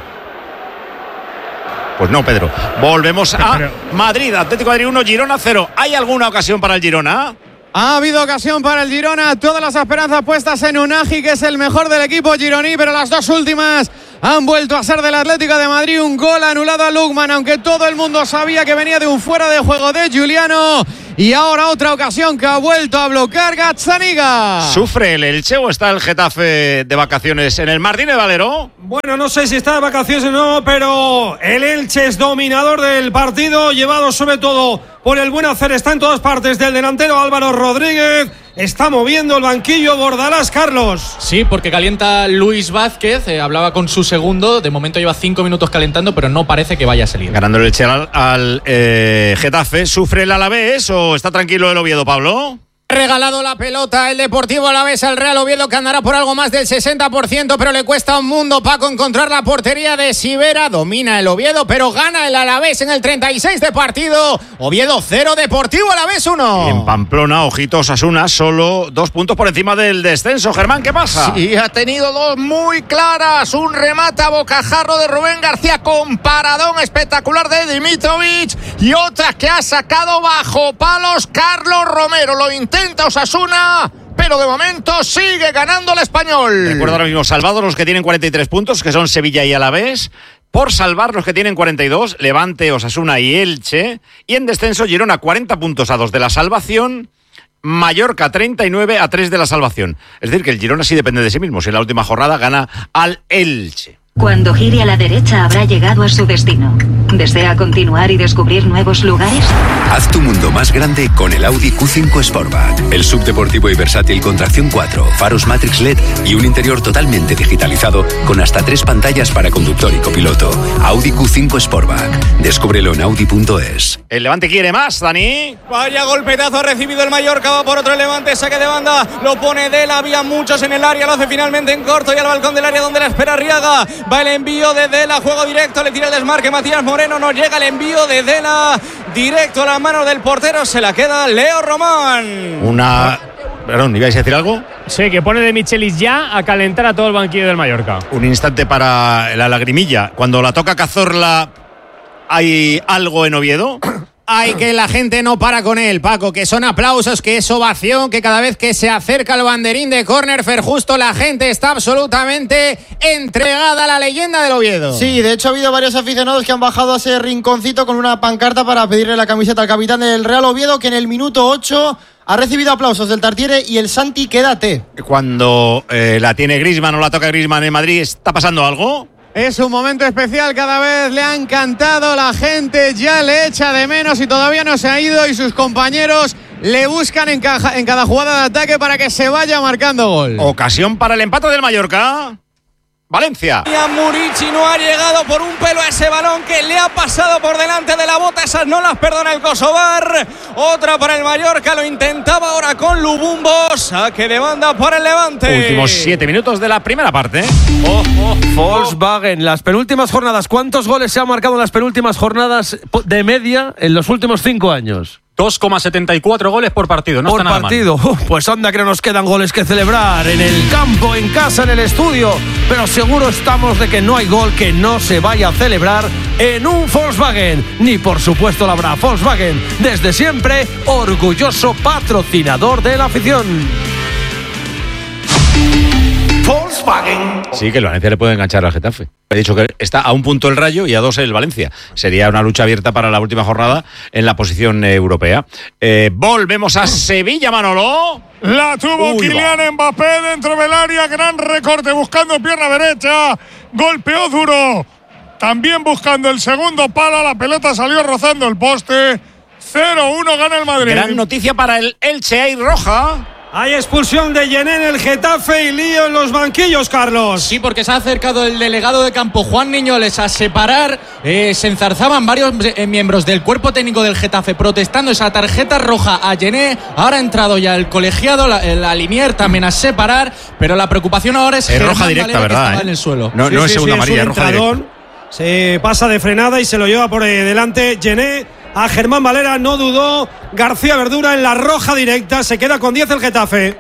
Pues no, Pedro. Volvemos a Madrid. Atlético de Madrid uno, Girona cero. ¿Hay alguna ocasión para el Girona? Ha habido ocasión para el Girona, todas las esperanzas puestas en Unagi, que es el mejor del equipo gironí, pero las dos últimas han vuelto a ser del Atlético de Madrid. Un gol anulado a Lukman, aunque todo el mundo sabía que venía de un fuera de juego de Giuliano. Y ahora otra ocasión que ha vuelto a bloquear Gazzaniga. ¿Sufre el Elche o está el Getafe de vacaciones en el Martínez Valero? Bueno, no sé si está de vacaciones o no, pero el Elche es dominador del partido, llevado sobre todo por el buen hacer, está en todas partes del delantero Álvaro Rodríguez. Está moviendo el banquillo Bordalás, Carlos. Sí, porque calienta Luis Vázquez, eh, hablaba con su segundo, de momento lleva cinco minutos calentando, pero no parece que vaya a salir. Ganando el Elche al, al eh, Getafe. ¿Sufre el Alavés o está tranquilo el Oviedo, Pablo? Regalado la pelota el Deportivo Alavés al Real Oviedo, que andará por algo más del sesenta por ciento, pero le cuesta un mundo, Paco, encontrar la portería de Sivera. Domina el Oviedo, pero gana el Alavés en el treinta y seis de partido. Oviedo cero, Deportivo Alavés uno. Y en Pamplona, ojitos, Osasuna, solo dos puntos por encima del descenso. Germán, ¿qué pasa? Sí, ha tenido dos muy claras. Un remate a bocajarro de Rubén García con paradón espectacular de Dimitrovic, y otra que ha sacado bajo palos Carlos Romero. Lo intenta Osasuna, pero de momento sigue ganando el Español. Recuerdo ahora mismo salvados los que tienen cuarenta y tres puntos, que son Sevilla y Alavés. Por salvar los que tienen cuarenta y dos, Levante, Osasuna y Elche. Y en descenso, Girona, cuarenta puntos a dos de la salvación. Mallorca, treinta y nueve a tres de la salvación. Es decir, que el Girona sí depende de sí mismo. Si en la última jornada gana al Elche. Cuando gire a la derecha habrá llegado a su destino. ¿Desea continuar y descubrir nuevos lugares? Haz tu mundo más grande con el Audi Q cinco Sportback. El subdeportivo y versátil con tracción cuatro, faros Matrix L E D y un interior totalmente digitalizado con hasta tres pantallas para conductor y copiloto. Audi Q cinco Sportback. Descúbrelo en audi punto es. El Levante quiere más, Dani. Vaya golpetazo ha recibido el Mallorca, va por otro Levante, saque de banda, lo pone Dela, había muchos en el área, lo hace finalmente en corto y al balcón del área donde la espera Arriaga. Va el envío de Dela, juego directo, le tira el desmarque Matías Moreno, no llega el envío de Dela, directo a las manos del portero, se la queda Leo Román. Una... Perdón, ¿ibais a decir algo? Sí, que pone de Michelis ya a calentar a todo el banquillo del Mallorca. Un instante para la lagrimilla. Cuando la toca Cazorla, ¿hay algo en Oviedo? Hay que la gente no para con él, Paco, que son aplausos, que es ovación, que cada vez que se acerca el banderín de córner, Fer Justo, la gente está absolutamente entregada a la leyenda del Oviedo. Sí, de hecho ha habido varios aficionados que han bajado a ese rinconcito con una pancarta para pedirle la camiseta al capitán del Real Oviedo, que en el minuto ocho ha recibido aplausos del Tartiere y el Santi quédate. Cuando eh, la tiene Griezmann o la toca Griezmann en Madrid, ¿está pasando algo? Es un momento especial, cada vez le han cantado, la gente ya le echa de menos y todavía no se ha ido, y sus compañeros le buscan en, caja, en cada jugada de ataque para que se vaya marcando gol. Ocasión para el empate del Mallorca. Valencia. Murici no ha llegado por un pelo a ese balón que le ha pasado por delante de la bota. Esas no las perdona el Kosovar. Otra para el Mallorca, lo intentaba ahora con Lubumbo. Saque de banda para el Levante. Últimos siete minutos de la primera parte. Oh, oh, Volkswagen, las penúltimas jornadas. ¿Cuántos goles se han marcado en las penúltimas jornadas de media en los últimos cinco años? dos coma setenta y cuatro goles por partido, no por está nada partido. mal. Uh, pues anda que no nos quedan goles que celebrar en el campo, en casa, en el estudio, pero seguro estamos de que no hay gol que no se vaya a celebrar en un Volkswagen, ni por supuesto la habrá. Volkswagen, desde siempre, orgulloso patrocinador de la afición. Volkswagen. Sí, que el Valencia le puede enganchar al Getafe. He dicho que está a un punto el Rayo y a dos el Valencia. Sería una lucha abierta para la última jornada en la posición eh, europea. Eh, volvemos a Sevilla, Manolo. La tuvo Uy, Kylian va. Mbappé dentro del área. Gran recorte buscando pierna derecha. Golpeó duro. También buscando el segundo palo. La pelota salió rozando el poste. cero uno gana el Madrid. Gran noticia para el Elche. Hay roja. Hay expulsión de Yené en el Getafe y lío en los banquillos, Carlos. Sí, porque se ha acercado el delegado de campo, Juan Niñoles, a separar. Eh, se enzarzaban varios eh, miembros del cuerpo técnico del Getafe protestando esa tarjeta roja a Yené. Ahora ha entrado ya el colegiado, la, la Linier también a separar, pero la preocupación ahora es, es Germán roja directa, Valera, ¿verdad? Que estaba ¿eh? en el suelo. No, sí, no sí, es segunda sí, amarilla, es roja entradón. directa. Se pasa de frenada y se lo lleva por eh, delante Yené. A Germán Valera no dudó. García Verdura en la roja directa. Se queda con diez el Getafe.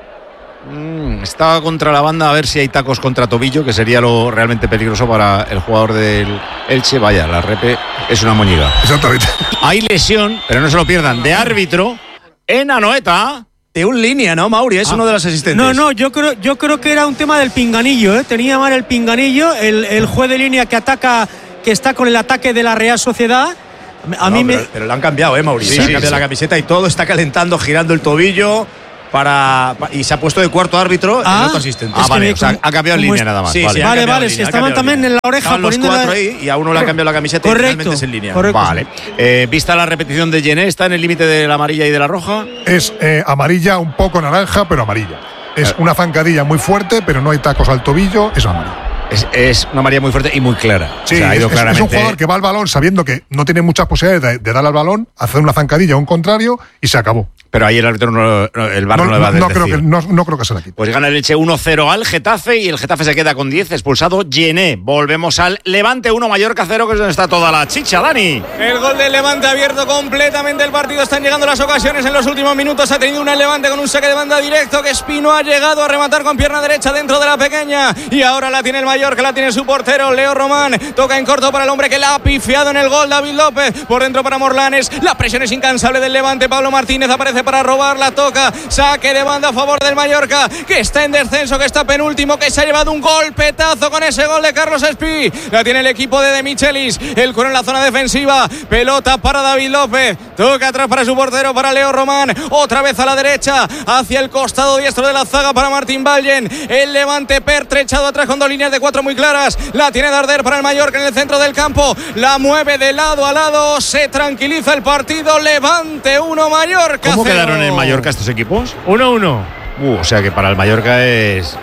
Mm, estaba contra la banda a ver si hay tacos contra tobillo, que sería lo realmente peligroso para el jugador del Elche. Vaya, la repe es una moñiga. Exactamente. Hay lesión, pero no se lo pierdan, de árbitro en Anoeta. De un línea, ¿no, Mauri? Es ah. uno de los asistentes. No, no, yo creo, yo creo que era un tema del pinganillo, ¿eh? Tenía mal el pinganillo, el, el juez de línea que ataca, que está con el ataque de la Real Sociedad. A no, mí pero, me... pero lo han cambiado, ¿eh, Mauri? Sí, se ha sí, cambiado sí. la camiseta y todo, está calentando, girando el tobillo. Para, y se ha puesto de cuarto árbitro ah, el otro asistente. Ah, vale, o sea, ha cambiado en línea nada más. Sí, vale, sí, vale, vale, si estaban también en la oreja estaban los poniendo cuatro la... ahí y a uno le ha cambiado la camiseta correcto, y finalmente es en línea. Correcto. Vale. Eh, vista la repetición de Yené, ¿está en el límite de la amarilla y de la roja? Es eh, amarilla, un poco naranja, pero amarilla. Es una zancadilla muy fuerte, pero no hay tacos al tobillo, es amarilla. Es, es una amarilla muy fuerte y muy clara. Sí, o sea, ha ido es, claramente. es un jugador que va al balón sabiendo que no tiene muchas posibilidades de, de dar al balón, hacer una zancadilla o un contrario y se acabó. Pero ahí el árbitro, no, no, el V A R no, no, no le va a no, decir. creo que, no, no creo que se la quite. Pues gana el Elche uno cero al Getafe y el Getafe se queda con diez, expulsado Yené. Volvemos al Levante uno, Mallorca cero, que es donde está toda la chicha, Dani. El gol del Levante ha abierto completamente el partido. Están llegando las ocasiones en los últimos minutos. Ha tenido una el Levante con un saque de banda directo que Espino ha llegado a rematar con pierna derecha dentro de la pequeña. Y ahora la tiene el Mallorca, la tiene su portero, Leo Román. Toca en corto para el hombre que la ha pifiado en el gol, David López. Por dentro para Morlanes. La presión es incansable del Levante. Pablo Martínez aparece para robarla. Toca, saque de banda a favor del Mallorca, que está en descenso, que está penúltimo, que se ha llevado un golpetazo con ese gol de Carlos Espí. La tiene el equipo de De Michelis, el cuero en la zona defensiva, pelota para David López, toca atrás para su portero, para Leo Román, otra vez a la derecha, hacia el costado diestro de la zaga para Martín Vallen. El Levante pertrechado atrás con dos líneas de cuatro muy claras, la tiene Darder para el Mallorca en el centro del campo, la mueve de lado a lado, se tranquiliza el partido. Levante uno, Mallorca ¿Cómo cero. quedaron en Mallorca estos equipos? uno uno. Uh, o sea que para el Mallorca es...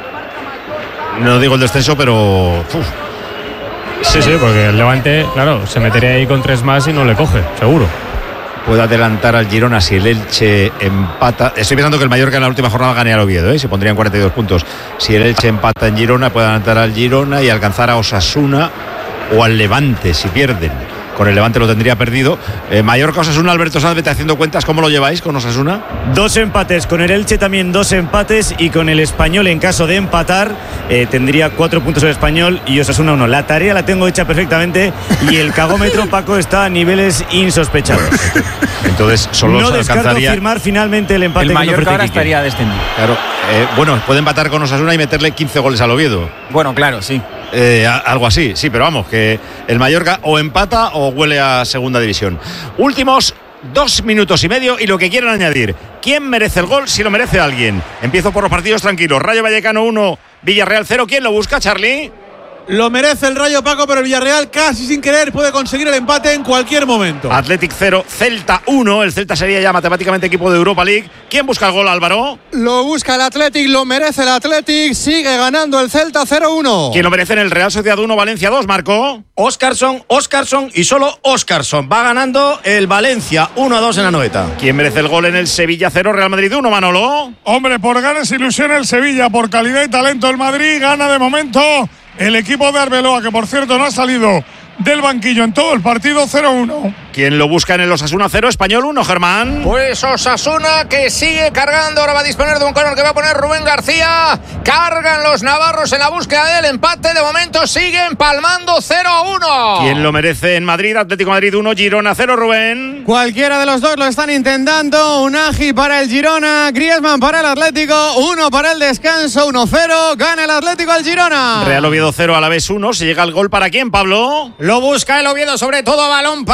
No digo el descenso, pero... Uf. Sí, sí, porque el Levante, claro, se metería ahí con tres más y no le coge, seguro. Puede adelantar al Girona si el Elche empata. Estoy pensando que el Mallorca en la última jornada gane al Oviedo, ¿eh? Se pondrían cuarenta y dos puntos. Si el Elche empata en Girona, puede adelantar al Girona y alcanzar a Osasuna o al Levante si pierden. Con el Levante lo tendría perdido. Eh, Mallorca, Osasuna, Alberto Sanz, vete haciendo cuentas. ¿Cómo lo lleváis con Osasuna? Dos empates, con el Elche también dos empates y con el Español en caso de empatar eh, tendría cuatro puntos el Español y Osasuna uno. La tarea la tengo hecha perfectamente y el cagómetro, Paco, está a niveles insospechados. Entonces solo no se descarto alcanzaría... firmar finalmente el empate. El Mallorca ahora estaría descendido. Claro, eh, bueno, puede empatar con Osasuna y meterle quince goles al Oviedo. Bueno, claro, sí. Eh, a, algo así, sí, pero vamos, que el Mallorca o empata o huele a segunda división. Últimos dos minutos y medio y lo que quieran añadir. ¿Quién merece el gol? Si lo merece alguien. Empiezo por los partidos tranquilos. Rayo Vallecano uno, Villarreal cero. ¿Quién lo busca, Charlie? Lo merece el Rayo, Paco, pero el Villarreal casi sin querer puede conseguir el empate en cualquier momento. Athletic cero, Celta uno. El Celta sería ya matemáticamente equipo de Europa League. ¿Quién busca el gol, Álvaro? Lo busca el Athletic, lo merece el Athletic. Sigue ganando el Celta cero uno. ¿Quién lo merece en el Real Sociedad uno, Valencia dos, Marco? Óscarson, Óscarson y solo Óscarson. Va ganando el Valencia uno a dos en la Anoeta. ¿Quién merece el gol en el Sevilla cero, Real Madrid uno, Manolo? Hombre, por ganas ilusión el Sevilla, por calidad y talento el Madrid, gana de momento el equipo de Arbeloa, que por cierto no ha salido del banquillo en todo el partido, cero uno. ¿Quién lo busca en el Osasuna cero, Español uno, Germán? Pues Osasuna, que sigue cargando, ahora va a disponer de un córner que va a poner Rubén García. Cargan los navarros en la búsqueda del empate, de momento siguen palmando cero a uno. ¿Quién lo merece en Madrid? Atlético Madrid uno, Girona cero, Rubén. Cualquiera de los dos lo están intentando. Unagi para el Girona, Griezmann para el Atlético, uno para el descanso, uno cero, gana el Atlético al Girona. Real Oviedo cero, Alavés uno, se llega al gol para quién, Pablo. Lo busca el Oviedo, sobre todo a balón parado de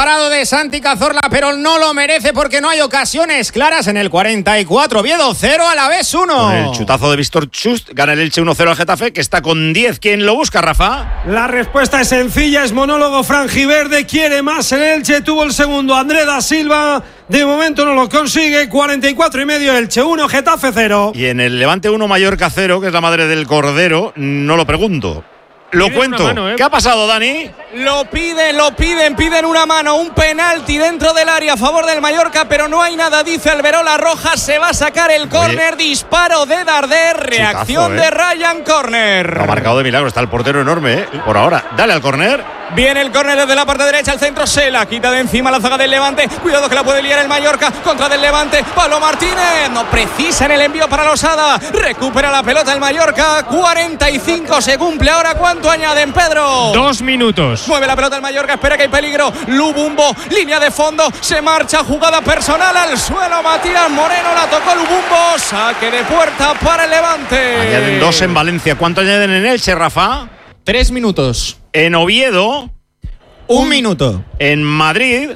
de Santi Cazorla, pero no lo merece porque no hay ocasiones claras en el cuarenta y cuatro. Oviedo cero, Alavés uno. Con el chutazo de Víctor Chust, gana el Elche uno cero al Getafe, que está con diez. ¿Quién lo busca, Rafa? La respuesta es sencilla, es monólogo franjiverde. Quiere más el Elche, tuvo el segundo André da Silva. De momento no lo consigue. cuarenta y cuatro y medio, Elche uno, Getafe cero. Y en el Levante uno, Mallorca cero, que es la madre del Cordero, no lo pregunto. Lo cuento. Mano, ¿eh? ¿Qué ha pasado, Dani? Lo piden, lo piden, piden una mano, un penalti dentro del área a favor del Mallorca, pero no hay nada, dice Alberola Roja, se va a sacar el córner, disparo de Darder, reacción Chutazo, ¿eh? de Ryan, córner. Lo ha marcado de milagro, está el portero enorme, ¿eh? Por ahora, dale al córner. Viene el córner desde la parte derecha, al centro se la quita de encima la zaga del Levante, cuidado que la puede liar el Mallorca, contra del Levante, Pablo Martínez, no precisa en el envío para Losada, recupera la pelota el Mallorca, cuarenta y cinco se cumple ahora, ¿cuánto añaden, Pedro? Dos minutos. Mueve la pelota el Mallorca, espera que hay peligro, Lubumbo, línea de fondo, se marcha, jugada personal al suelo, Matías Moreno, la tocó Lubumbo, saque de puerta para el Levante. Añaden dos en Valencia, ¿cuánto añaden en Elche, Rafa? Tres minutos. En Oviedo, un, un minuto. En Madrid,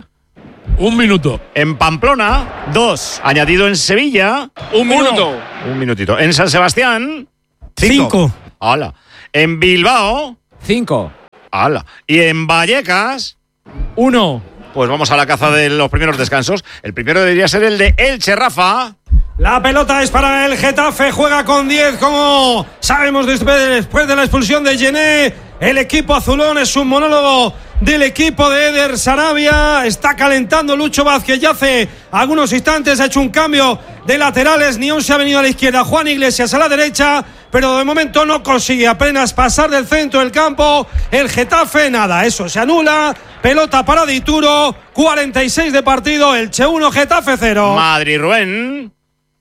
un minuto. En Pamplona, dos. Añadido en Sevilla, un minuto. Un minutito. En San Sebastián, cinco. Hala. En Bilbao, cinco. Hala. Y en Vallecas, uno. Pues vamos a la caza de los primeros descansos. El primero debería ser el de Elche, Rafa. La pelota es para el Getafe, juega con diez, como sabemos después de la expulsión de Gené. El equipo azulón, es un monólogo del equipo de Eder Sarabia. Está calentando Lucho Vázquez ya hace algunos instantes. Ha hecho un cambio de laterales. Nión se ha venido a la izquierda, Juan Iglesias a la derecha, pero de momento no consigue apenas pasar del centro del campo. El Getafe, nada, eso se anula. Pelota para Dituro, cuarenta y seis de partido. Elche uno, Getafe cero. Madrid, Rubén.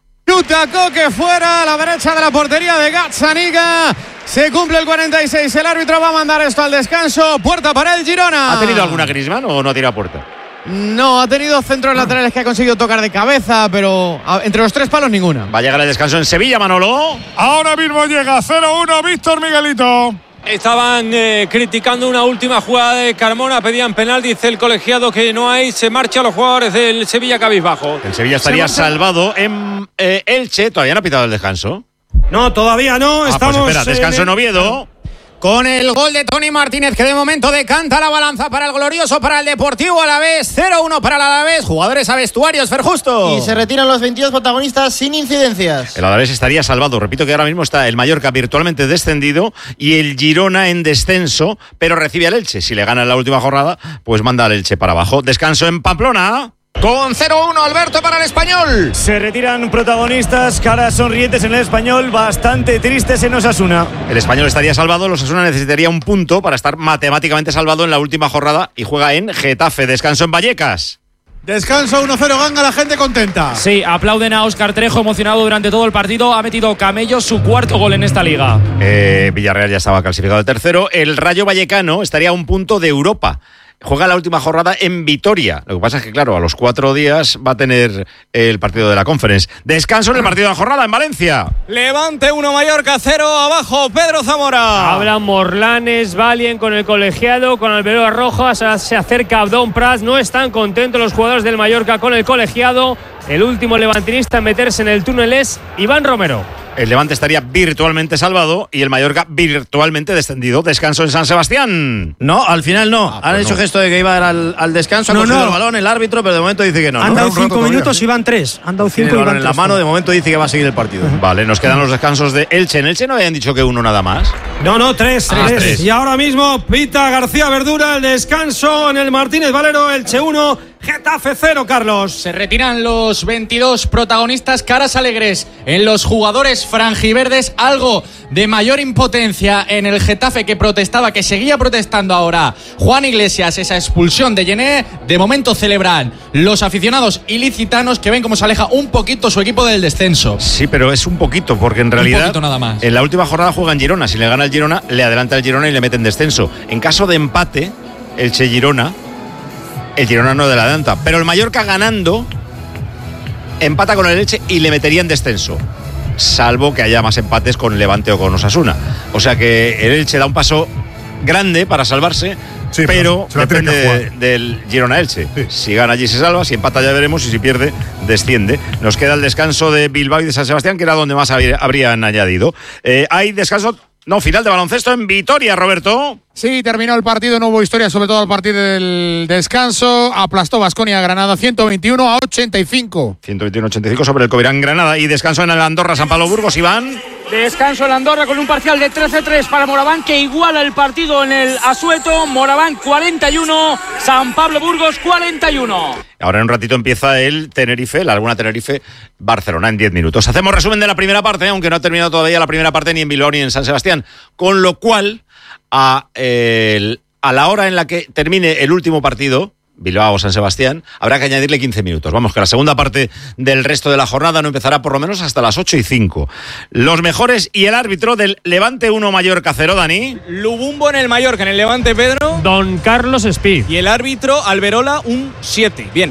Lutacó que fuera a la derecha de la portería de Gazzaniga. Se cumple el cuarenta y seis. El árbitro va a mandar esto al descanso. Puerta para el Girona. ¿Ha tenido alguna Griezmann o no ha tirado puerta? No, ha tenido centros laterales que ha conseguido tocar de cabeza, pero entre los tres palos ninguna. Va a llegar el descanso en Sevilla, Manolo. Ahora mismo llega cero uno, Víctor Miguelito. Estaban eh, criticando una última jugada de Carmona, pedían penal, dice el colegiado que no hay, se marchan los jugadores del Sevilla cabizbajo. El Sevilla estaría salvado en eh, Elche, todavía no ha pitado el descanso. No, todavía no, ah, estamos... Pues espera, descanso en Oviedo. Con el gol de Tony Martínez, que de momento decanta la balanza para el glorioso, para el Deportivo Alavés. cero uno para el Alavés. Jugadores a vestuarios, Fer Justo. Y se retiran los veintidós protagonistas sin incidencias. El Alavés estaría salvado. Repito que ahora mismo está el Mallorca virtualmente descendido y el Girona en descenso, pero recibe al Elche. Si le gana en la última jornada, pues manda al Elche para abajo. Descanso en Pamplona. Con cero uno, Alberto, para el Español. Se retiran protagonistas, caras sonrientes en el Español, bastante tristes en Osasuna. El Español estaría salvado, el Osasuna necesitaría un punto para estar matemáticamente salvado en la última jornada y juega en Getafe. Descanso en Vallecas. Descanso uno cero, ganga, la gente contenta. Sí, aplauden a Óscar Trejo, emocionado durante todo el partido. Ha metido Camello su cuarto gol en esta liga. Eh, Villarreal ya estaba clasificado de tercero. El Rayo Vallecano estaría a un punto de Europa. Juega la última jornada en Vitoria. Lo que pasa es que, claro, a los cuatro días va a tener el partido de la Conference. Descanso en el partido de la jornada en Valencia. Levante uno, Mallorca cero, abajo Pedro Zamora. Hablan Morlanes, Valien con el colegiado, con Alberola Rojas, se acerca Abdón Prats. No están contentos los jugadores del Mallorca con el colegiado. El último levantinista en meterse en el túnel es Iván Romero. El Levante estaría virtualmente salvado y el Mallorca virtualmente descendido. Descanso en San Sebastián. No, al final no. Ah, Han pues hecho no. gesto de que iba al, al descanso, no, ha cogido no. el balón el árbitro, pero de momento dice que no. Han ¿no? dado cinco minutos y van tres. Han dado Tiene cinco el y van balón en la tres. mano, de momento dice que va a seguir el partido. Vale, nos quedan los descansos de Elche. En Elche no habían dicho que uno nada más. No, no, tres, Ah, tres. tres. Y ahora mismo pita García Verdura el descanso en el Martínez Valero, Elche uno, Getafe cero, Carlos. Se retiran los veintidós protagonistas, caras alegres en los jugadores franjiverdes, algo de mayor impotencia en el Getafe que protestaba, que seguía protestando ahora Juan Iglesias, esa expulsión de Gené. De momento celebran los aficionados ilicitanos que ven cómo se aleja un poquito su equipo del descenso. Sí, pero es un poquito, porque en realidad poquito nada más. En la última jornada juegan Girona. Si le gana el Girona, le adelanta el Girona y le mete en descenso. En caso de empate, Elche-Girona, el Girona no le adelanta. Pero el Mallorca ganando, empata con el Elche y le metería en descenso. Salvo que haya más empates con Levante o con Osasuna. O sea que el Elche da un paso grande para salvarse, Sí, pero se la tiene que depende jugar. del Girona-Elche. Sí. Si gana allí se salva, si empata ya veremos y si pierde desciende. Nos queda el descanso de Bilbao y de San Sebastián, que era donde más habrían añadido. Eh, hay descanso, no, final de baloncesto en Vitoria, Roberto. Sí, terminó el partido, no hubo historia, sobre todo al partir del descanso. Aplastó Baskonia a Granada ciento veintiuno a ochenta y cinco. ciento veintiuno a ochenta y cinco sobre el Covirán Granada. Y descanso en el Andorra San Pablo Burgos, Iván. Descanso en Andorra con un parcial de trece a tres para Moraván, que iguala el partido en el Asueto. Moraván cuarenta y uno, San Pablo Burgos cuarenta y uno. Ahora en un ratito empieza el Tenerife, la Laguna Tenerife, Barcelona en diez minutos. Hacemos resumen de la primera parte, aunque no ha terminado todavía la primera parte ni en Bilbao ni en San Sebastián. Con lo cual, a, el, a la hora en la que termine el último partido, Bilbao o San Sebastián, habrá que añadirle quince minutos. Vamos, que la segunda parte del resto de la jornada no empezará por lo menos hasta las ocho y cinco. Los mejores y el árbitro del Levante uno Mallorca cero, Dani. Lubumbo en el Mallorca, en el Levante, Pedro. Don Carlos Espí. Y el árbitro Alberola un siete. Bien.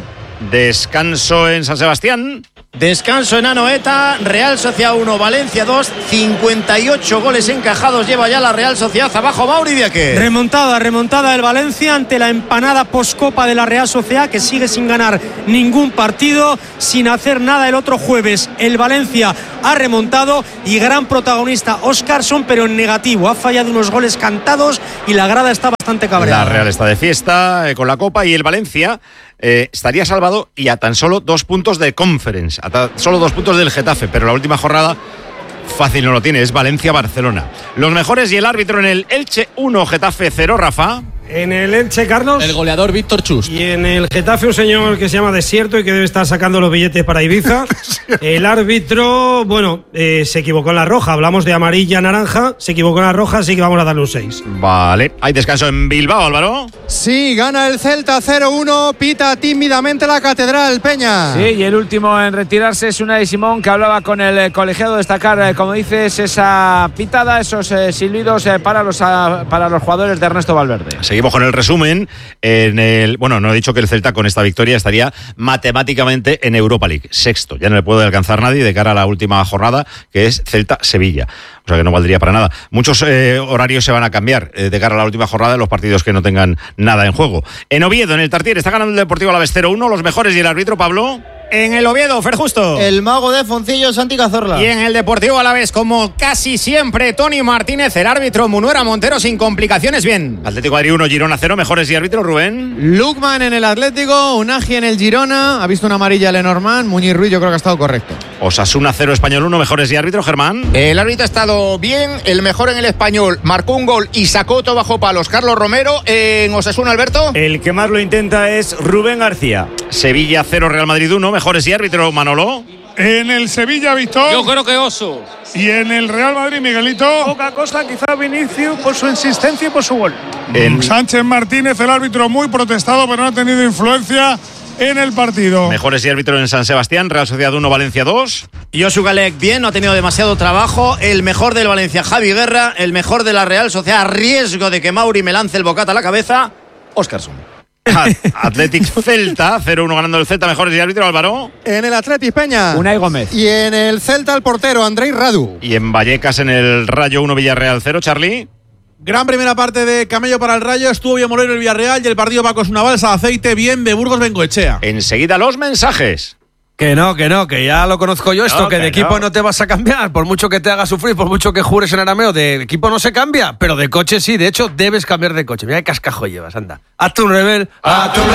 Descanso en San Sebastián. Descanso en Anoeta, Real Sociedad uno, Valencia dos, cincuenta y ocho goles encajados lleva ya la Real Sociedad. Abajo Mauri Diaque. Remontada, remontada del Valencia ante la empanada poscopa de la Real Sociedad, que sigue sin ganar ningún partido, sin hacer nada el otro jueves. El Valencia ha remontado y gran protagonista Óscarson, pero en negativo. Ha fallado unos goles cantados y la grada está bastante cabreada. La Real está de fiesta eh, con la Copa y el Valencia eh, estaría salvado y a tan solo dos puntos de Conference, a tan solo dos puntos del Getafe, pero la última jornada fácil no lo tiene, es Valencia-Barcelona. Los mejores y el árbitro en el Elche uno, Getafe cero, Rafa. En el Elche, Carlos. El goleador Víctor Chust. Y en el Getafe, un señor que se llama Desierto y que debe estar sacando los billetes para Ibiza. El árbitro, bueno, eh, se equivocó en la roja. Hablamos de amarilla, naranja. Se equivocó en la roja, así que vamos a darle un seis. Vale. Hay descanso en Bilbao, Álvaro. Sí, gana el Celta cero uno. Pita tímidamente la Catedral, Peña. Sí, y el último en retirarse es Unai Simón, que hablaba con el colegiado. Destacar, eh, como dices, esa pitada, esos eh, silbidos eh, para, los, uh, para los jugadores de Ernesto Valverde. Sí. Seguimos con el resumen. En el, bueno, no he dicho que el Celta con esta victoria estaría matemáticamente en Europa League, sexto. Ya no le puede alcanzar nadie de cara a la última jornada, que es Celta-Sevilla. O sea que no valdría para nada. Muchos eh, horarios se van a cambiar eh, de cara a la última jornada de los partidos que no tengan nada en juego. En Oviedo, en el Tartiere, está ganando el Deportivo Alavés cero uno. Los mejores y el árbitro, Pablo. En el Oviedo, Fer Justo. El mago de Foncillo, Santi Cazorla. Y en el Deportivo Alavés, como casi siempre, Tony Martínez, el árbitro Munuera Montero, sin complicaciones, bien. Atlético de Madrid uno, Girona cero, mejores y árbitro, Rubén. Lukman en el Atlético, Unagi en el Girona, ha visto una amarilla Lenormand, Muñiz Ruiz yo creo que ha estado correcto. Osasuna cero, Español uno, mejores y árbitro, Germán. El árbitro ha estado bien, el mejor en el Español, marcó un gol y sacó todo bajo palos Carlos Romero. En Osasuna, Alberto. El que más lo intenta es Rubén García. Sevilla cero, Real Madrid uno, mejores y árbitro, Manolo. En el Sevilla, Víctor. Yo creo que Oso. Y en el Real Madrid, Miguelito. Poca cosa, quizá Vinicius por su insistencia y por su gol. En Sánchez Martínez, el árbitro muy protestado, pero no ha tenido influencia en el partido. Mejores y árbitro en San Sebastián, Real Sociedad uno, Valencia dos. Josu Galec bien, no ha tenido demasiado trabajo. El mejor del Valencia, Javi Guerra. El mejor de la Real Sociedad, a riesgo de que Mauri me lance el bocata a la cabeza, Óscarson. Athletic Celta cero uno ganando el Celta, mejores y árbitro, Álvaro. En el Athletic Peña, Unai Gómez. Y en el Celta el portero Andrei Radu. Y en Vallecas en el Rayo uno, Villarreal cero, Charlie. Gran primera parte de Camello para el Rayo. Estuvo bien molero el Villarreal y el partido Paco es una balsa de aceite bien de Burgos Bengoechea. Enseguida los mensajes. Que no, que no, que ya lo conozco yo esto, no, que, que de equipo no. no te vas a cambiar, por mucho que te haga sufrir, por mucho que jures en arameo, de equipo no se cambia, pero de coche sí, de hecho debes cambiar de coche. Mira qué cascajo llevas, anda. Hazte un Rebel. ¡A tu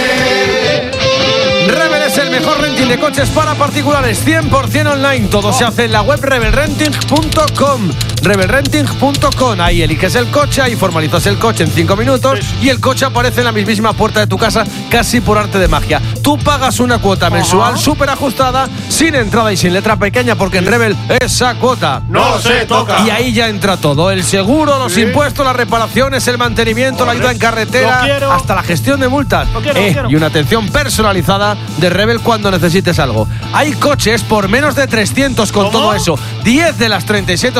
Rebel! Rebel es el mejor renting de coches para particulares, cien por ciento online. Todo oh. se hace en la web rebel renting punto com. rebel renting punto com. Ahí eliges el coche, ahí formalizas el coche en cinco minutos y el coche aparece en la mismísima puerta de tu casa, casi por arte de magia. Tú pagas una cuota mensual súper ajustada, sin entrada y sin letra pequeña, porque en Rebel esa cuota no se toca. Y ahí ya entra todo: el seguro, los sí. impuestos, las reparaciones, el mantenimiento, la ayuda en carretera, hasta la gestión de multas. Lo quiero, eh, lo quiero. Y una atención personalizada de Rebel cuando necesites algo. Hay coches por menos de trescientos con ¿Cómo? Todo eso. diez de las treinta y siete opciones están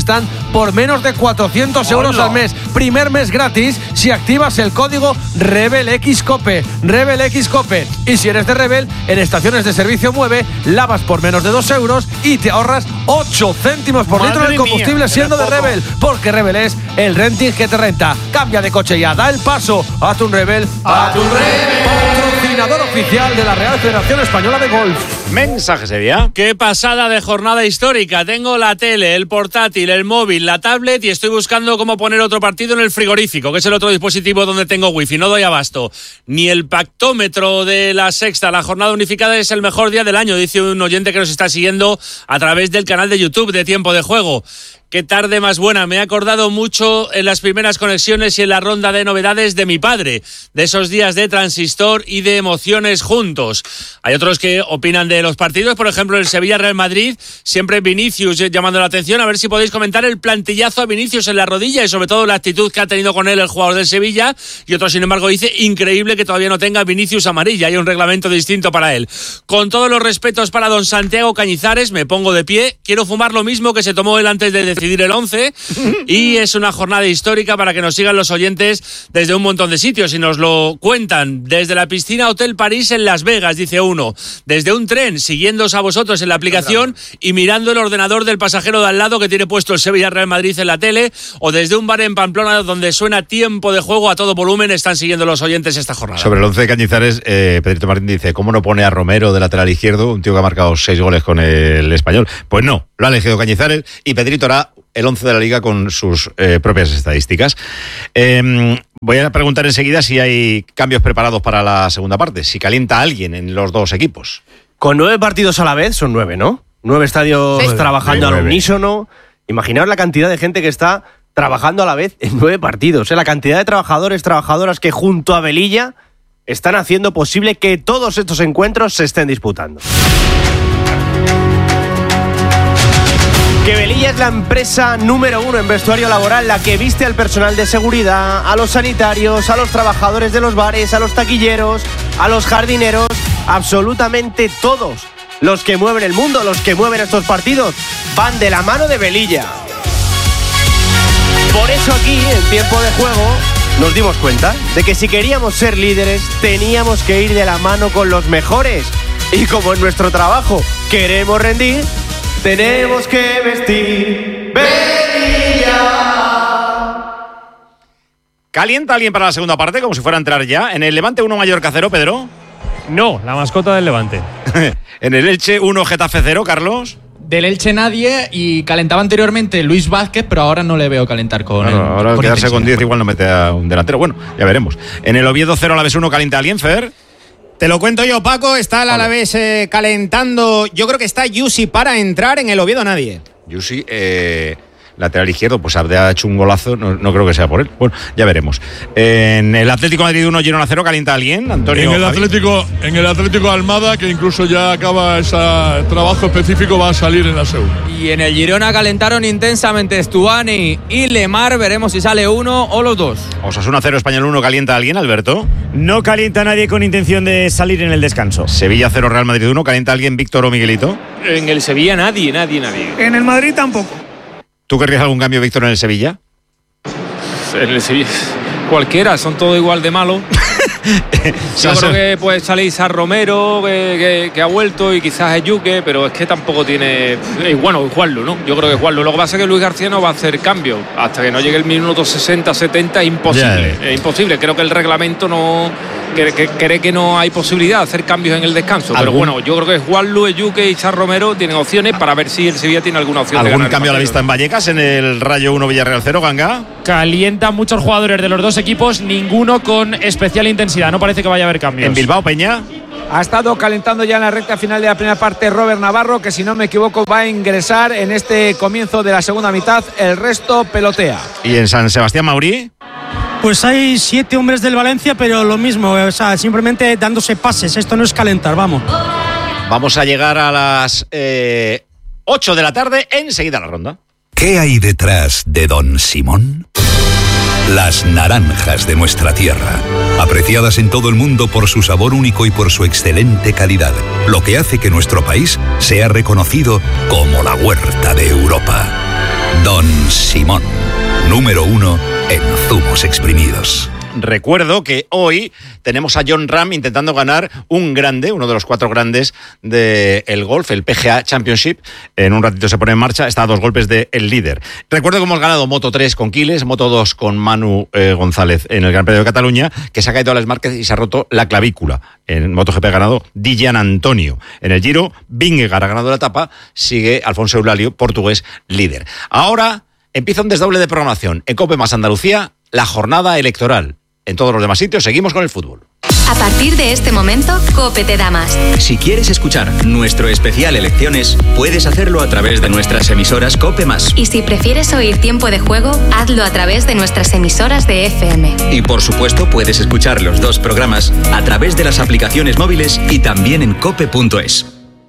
están por menos de cuatrocientos euros ¡Hola! al mes. Primer mes gratis si activas el código RebelXCope. RebelXCope. Y si eres de Rebel, en estaciones de servicio Mueve, lavas por menos de dos euros y te ahorras ocho céntimos por Madre litro de combustible mía, siendo de era poco. Rebel. Porque Rebel es el renting que te renta. Cambia de coche ya, da el paso. Haz un Rebel. Haz un Rebel. Patrocinador oficial de la Real Federación Española de Golf. Mensaje sería. Qué pasada de jornada histórica. Tengo la tele, el portátil, el móvil, la tablet y estoy buscando cómo poner otro partido en el frigorífico, que es el otro dispositivo donde tengo wifi. No doy abasto. Ni el pactómetro de la sexta. La jornada unificada es el mejor día del año, dice un oyente que nos está siguiendo a través del canal de YouTube de Tiempo de Juego. Qué tarde más buena. Me he acordado mucho en las primeras conexiones y en la ronda de novedades de mi padre, de esos días de transistor y de emociones juntos. Hay otros que opinan de los partidos, por ejemplo el Sevilla-Real Madrid, siempre Vinicius llamando la atención. A ver si podéis comentar el plantillazo a Vinicius en la rodilla y sobre todo la actitud que ha tenido con él el jugador del Sevilla. Y otro, sin embargo, dice increíble que todavía no tenga Vinicius amarilla. Hay un reglamento distinto para él. Con todos los respetos para don Santiago Cañizares, me pongo de pie. Quiero fumar lo mismo que se tomó él antes de decidir el once y es una jornada histórica para que nos sigan los oyentes desde un montón de sitios y nos lo cuentan. Desde la piscina Hotel París en Las Vegas, dice uno. Desde un tren, siguiéndoos a vosotros en la aplicación y mirando el ordenador del pasajero de al lado que tiene puesto el Sevilla Real Madrid en la tele, o desde un bar en Pamplona donde suena Tiempo de Juego a todo volumen, están siguiendo los oyentes esta jornada. Sobre el once de Cañizares, eh, Pedrito Martín dice, ¿cómo no pone a Romero de lateral izquierdo? Un tío que ha marcado seis goles con el Español. Pues no, lo ha elegido Cañizares y Pedrito hará el once de la Liga con sus eh, propias estadísticas. Eh, voy a preguntar enseguida si hay cambios preparados para la segunda parte, si calienta alguien en los dos equipos. Con nueve partidos a la vez, son nueve, ¿no? Nueve estadios Sí. trabajando Nueve. al unísono. Imaginaos la cantidad de gente que está trabajando a la vez en nueve partidos. ¿eh? La cantidad de trabajadores, trabajadoras que junto a Velilla están haciendo posible que todos estos encuentros se estén disputando. Que Velilla es la empresa número uno en vestuario laboral, la que viste al personal de seguridad, a los sanitarios, a los trabajadores de los bares, a los taquilleros, a los jardineros, absolutamente todos los que mueven el mundo, los que mueven estos partidos, van de la mano de Velilla. Por eso aquí, en Tiempo de Juego, nos dimos cuenta de que si queríamos ser líderes, teníamos que ir de la mano con los mejores. Y como en nuestro trabajo queremos rendir, tenemos que vestir Velilla. ¿Calienta alguien para la segunda parte, como si fuera a entrar ya? ¿En el Levante uno Mallorca cero, Pedro? No, la mascota del Levante. ¿En el Elche uno Getafe cero, Carlos? Del Elche nadie, y calentaba anteriormente Luis Vázquez, pero ahora no le veo calentar con Claro, el, ahora con quedarse intensidad. con diez igual no mete a un delantero. Bueno, ya veremos. En el Oviedo cero Alavés uno, ¿calienta alguien, Fer? Te lo cuento yo, Paco. Está el Alavés eh, calentando. Yo creo que está Yusi para entrar. En el Oviedo nadie. Yusi, eh, lateral izquierdo, pues ha hecho un golazo, no, no creo que sea por él. Bueno, ya veremos. En el Atlético de Madrid uno, Girona cero, ¿calienta alguien, Antonio? En el Javi? Atlético, en el Atlético Almada, que incluso ya acaba ese trabajo específico, va a salir en la segunda. Y en el Girona calentaron intensamente Stuani y Lemar. Veremos si sale uno o los dos. Osasuna cero, Español uno, ¿calienta alguien, Alberto? No calienta nadie con intención de salir en el descanso. Sevilla cero, Real Madrid uno, ¿calienta alguien, Víctor o Miguelito? En el Sevilla nadie, nadie, nadie. En el Madrid tampoco. ¿Tú querrías algún cambio, Víctor, en el Sevilla? En el Sevilla cualquiera, son todos igual de malos. Yo creo que puede salir San Romero, que, que, que ha vuelto, y quizás es Yuque, pero es que tampoco tiene. Eh, bueno, Juanlu, ¿no? Yo creo que Juanlu. Lo que pasa es que Luis García no va a hacer cambio. Hasta que no llegue el minuto sesenta, setenta, es imposible. Ya. Es imposible. Creo que el reglamento no. Que, que, cree que no hay posibilidad de hacer cambios en el descanso. Pero ¿Algún? bueno, yo creo que Juanlu, Yuque y San Romero tienen opciones para ver si el Sevilla tiene alguna opción de ¿Algún ganar el cambio a la partido. vista en Vallecas, en el Rayo uno, Villarreal cero, Ganga? Calientan muchos jugadores de los dos equipos, ninguno con especial intensidad. No parece que vaya a haber cambios. En Bilbao, Peña. Ha estado calentando ya en la recta final de la primera parte Robert Navarro, que si no me equivoco va a ingresar en este comienzo de la segunda mitad. El resto pelotea. ¿Y en San Sebastián, Maurí? Pues hay siete hombres del Valencia, pero lo mismo, o sea, simplemente dándose pases. Esto no es calentar, vamos. Vamos a llegar a las eh, ocho de la tarde, enseguida la ronda. ¿Qué hay detrás de Don Simón? Las naranjas de nuestra tierra, apreciadas en todo el mundo por su sabor único y por su excelente calidad, lo que hace que nuestro país sea reconocido como la huerta de Europa. Don Simón, número uno en zumos exprimidos. Recuerdo que hoy tenemos a Jon Rahm intentando ganar un grande, uno de los cuatro grandes del golf, el P G A Championship. En un ratito se pone en marcha, está a dos golpes del líder. Recuerdo que hemos ganado Moto tres con Quiles, Moto dos con Manu eh, González en el Gran Premio de Cataluña, que se ha caído a las Márquez y se ha roto la clavícula. En MotoGP ha ganado Dijan Antonio. En el Giro, Vingegaard ha ganado la etapa, sigue Alfonso Eulalio, portugués, líder. Ahora empieza un desdoble de programación. En COPE más Andalucía, la jornada electoral. En todos los demás sitios seguimos con el fútbol. A partir de este momento, COPE te da más. Si quieres escuchar nuestro especial Elecciones, puedes hacerlo a través de nuestras emisoras COPE más. Y si prefieres oír Tiempo de Juego, hazlo a través de nuestras emisoras de F M. Y por supuesto, puedes escuchar los dos programas a través de las aplicaciones móviles y también en cope punto es.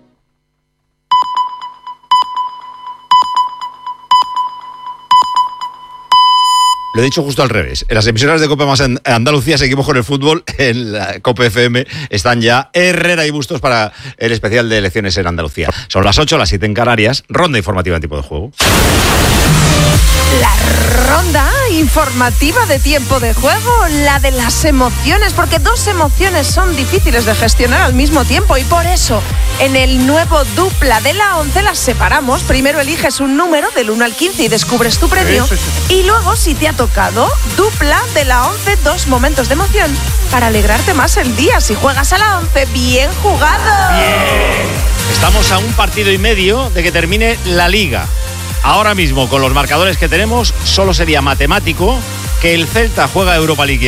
Lo he dicho justo al revés. En las emisoras de COPE más en Andalucía seguimos con el fútbol. En la COPE F M están ya Herrera y Bustos para el especial de elecciones en Andalucía. Son las ocho, las siete en Canarias. Ronda informativa en Tiempo de Juego. La ronda informativa de Tiempo de Juego, la de las emociones, porque dos emociones son difíciles de gestionar al mismo tiempo y por eso en el nuevo Dupla de la once las separamos. Primero eliges un número del uno al quince y descubres tu premio. Sí, sí, sí. Y luego, si te ha tocado, Dupla de la once, dos momentos de emoción para alegrarte más el día. Si juegas a la once, bien jugado. Bien. Estamos a un partido y medio de que termine la Liga. Ahora mismo, con los marcadores que tenemos, solo sería matemático que el Celta juega Europa League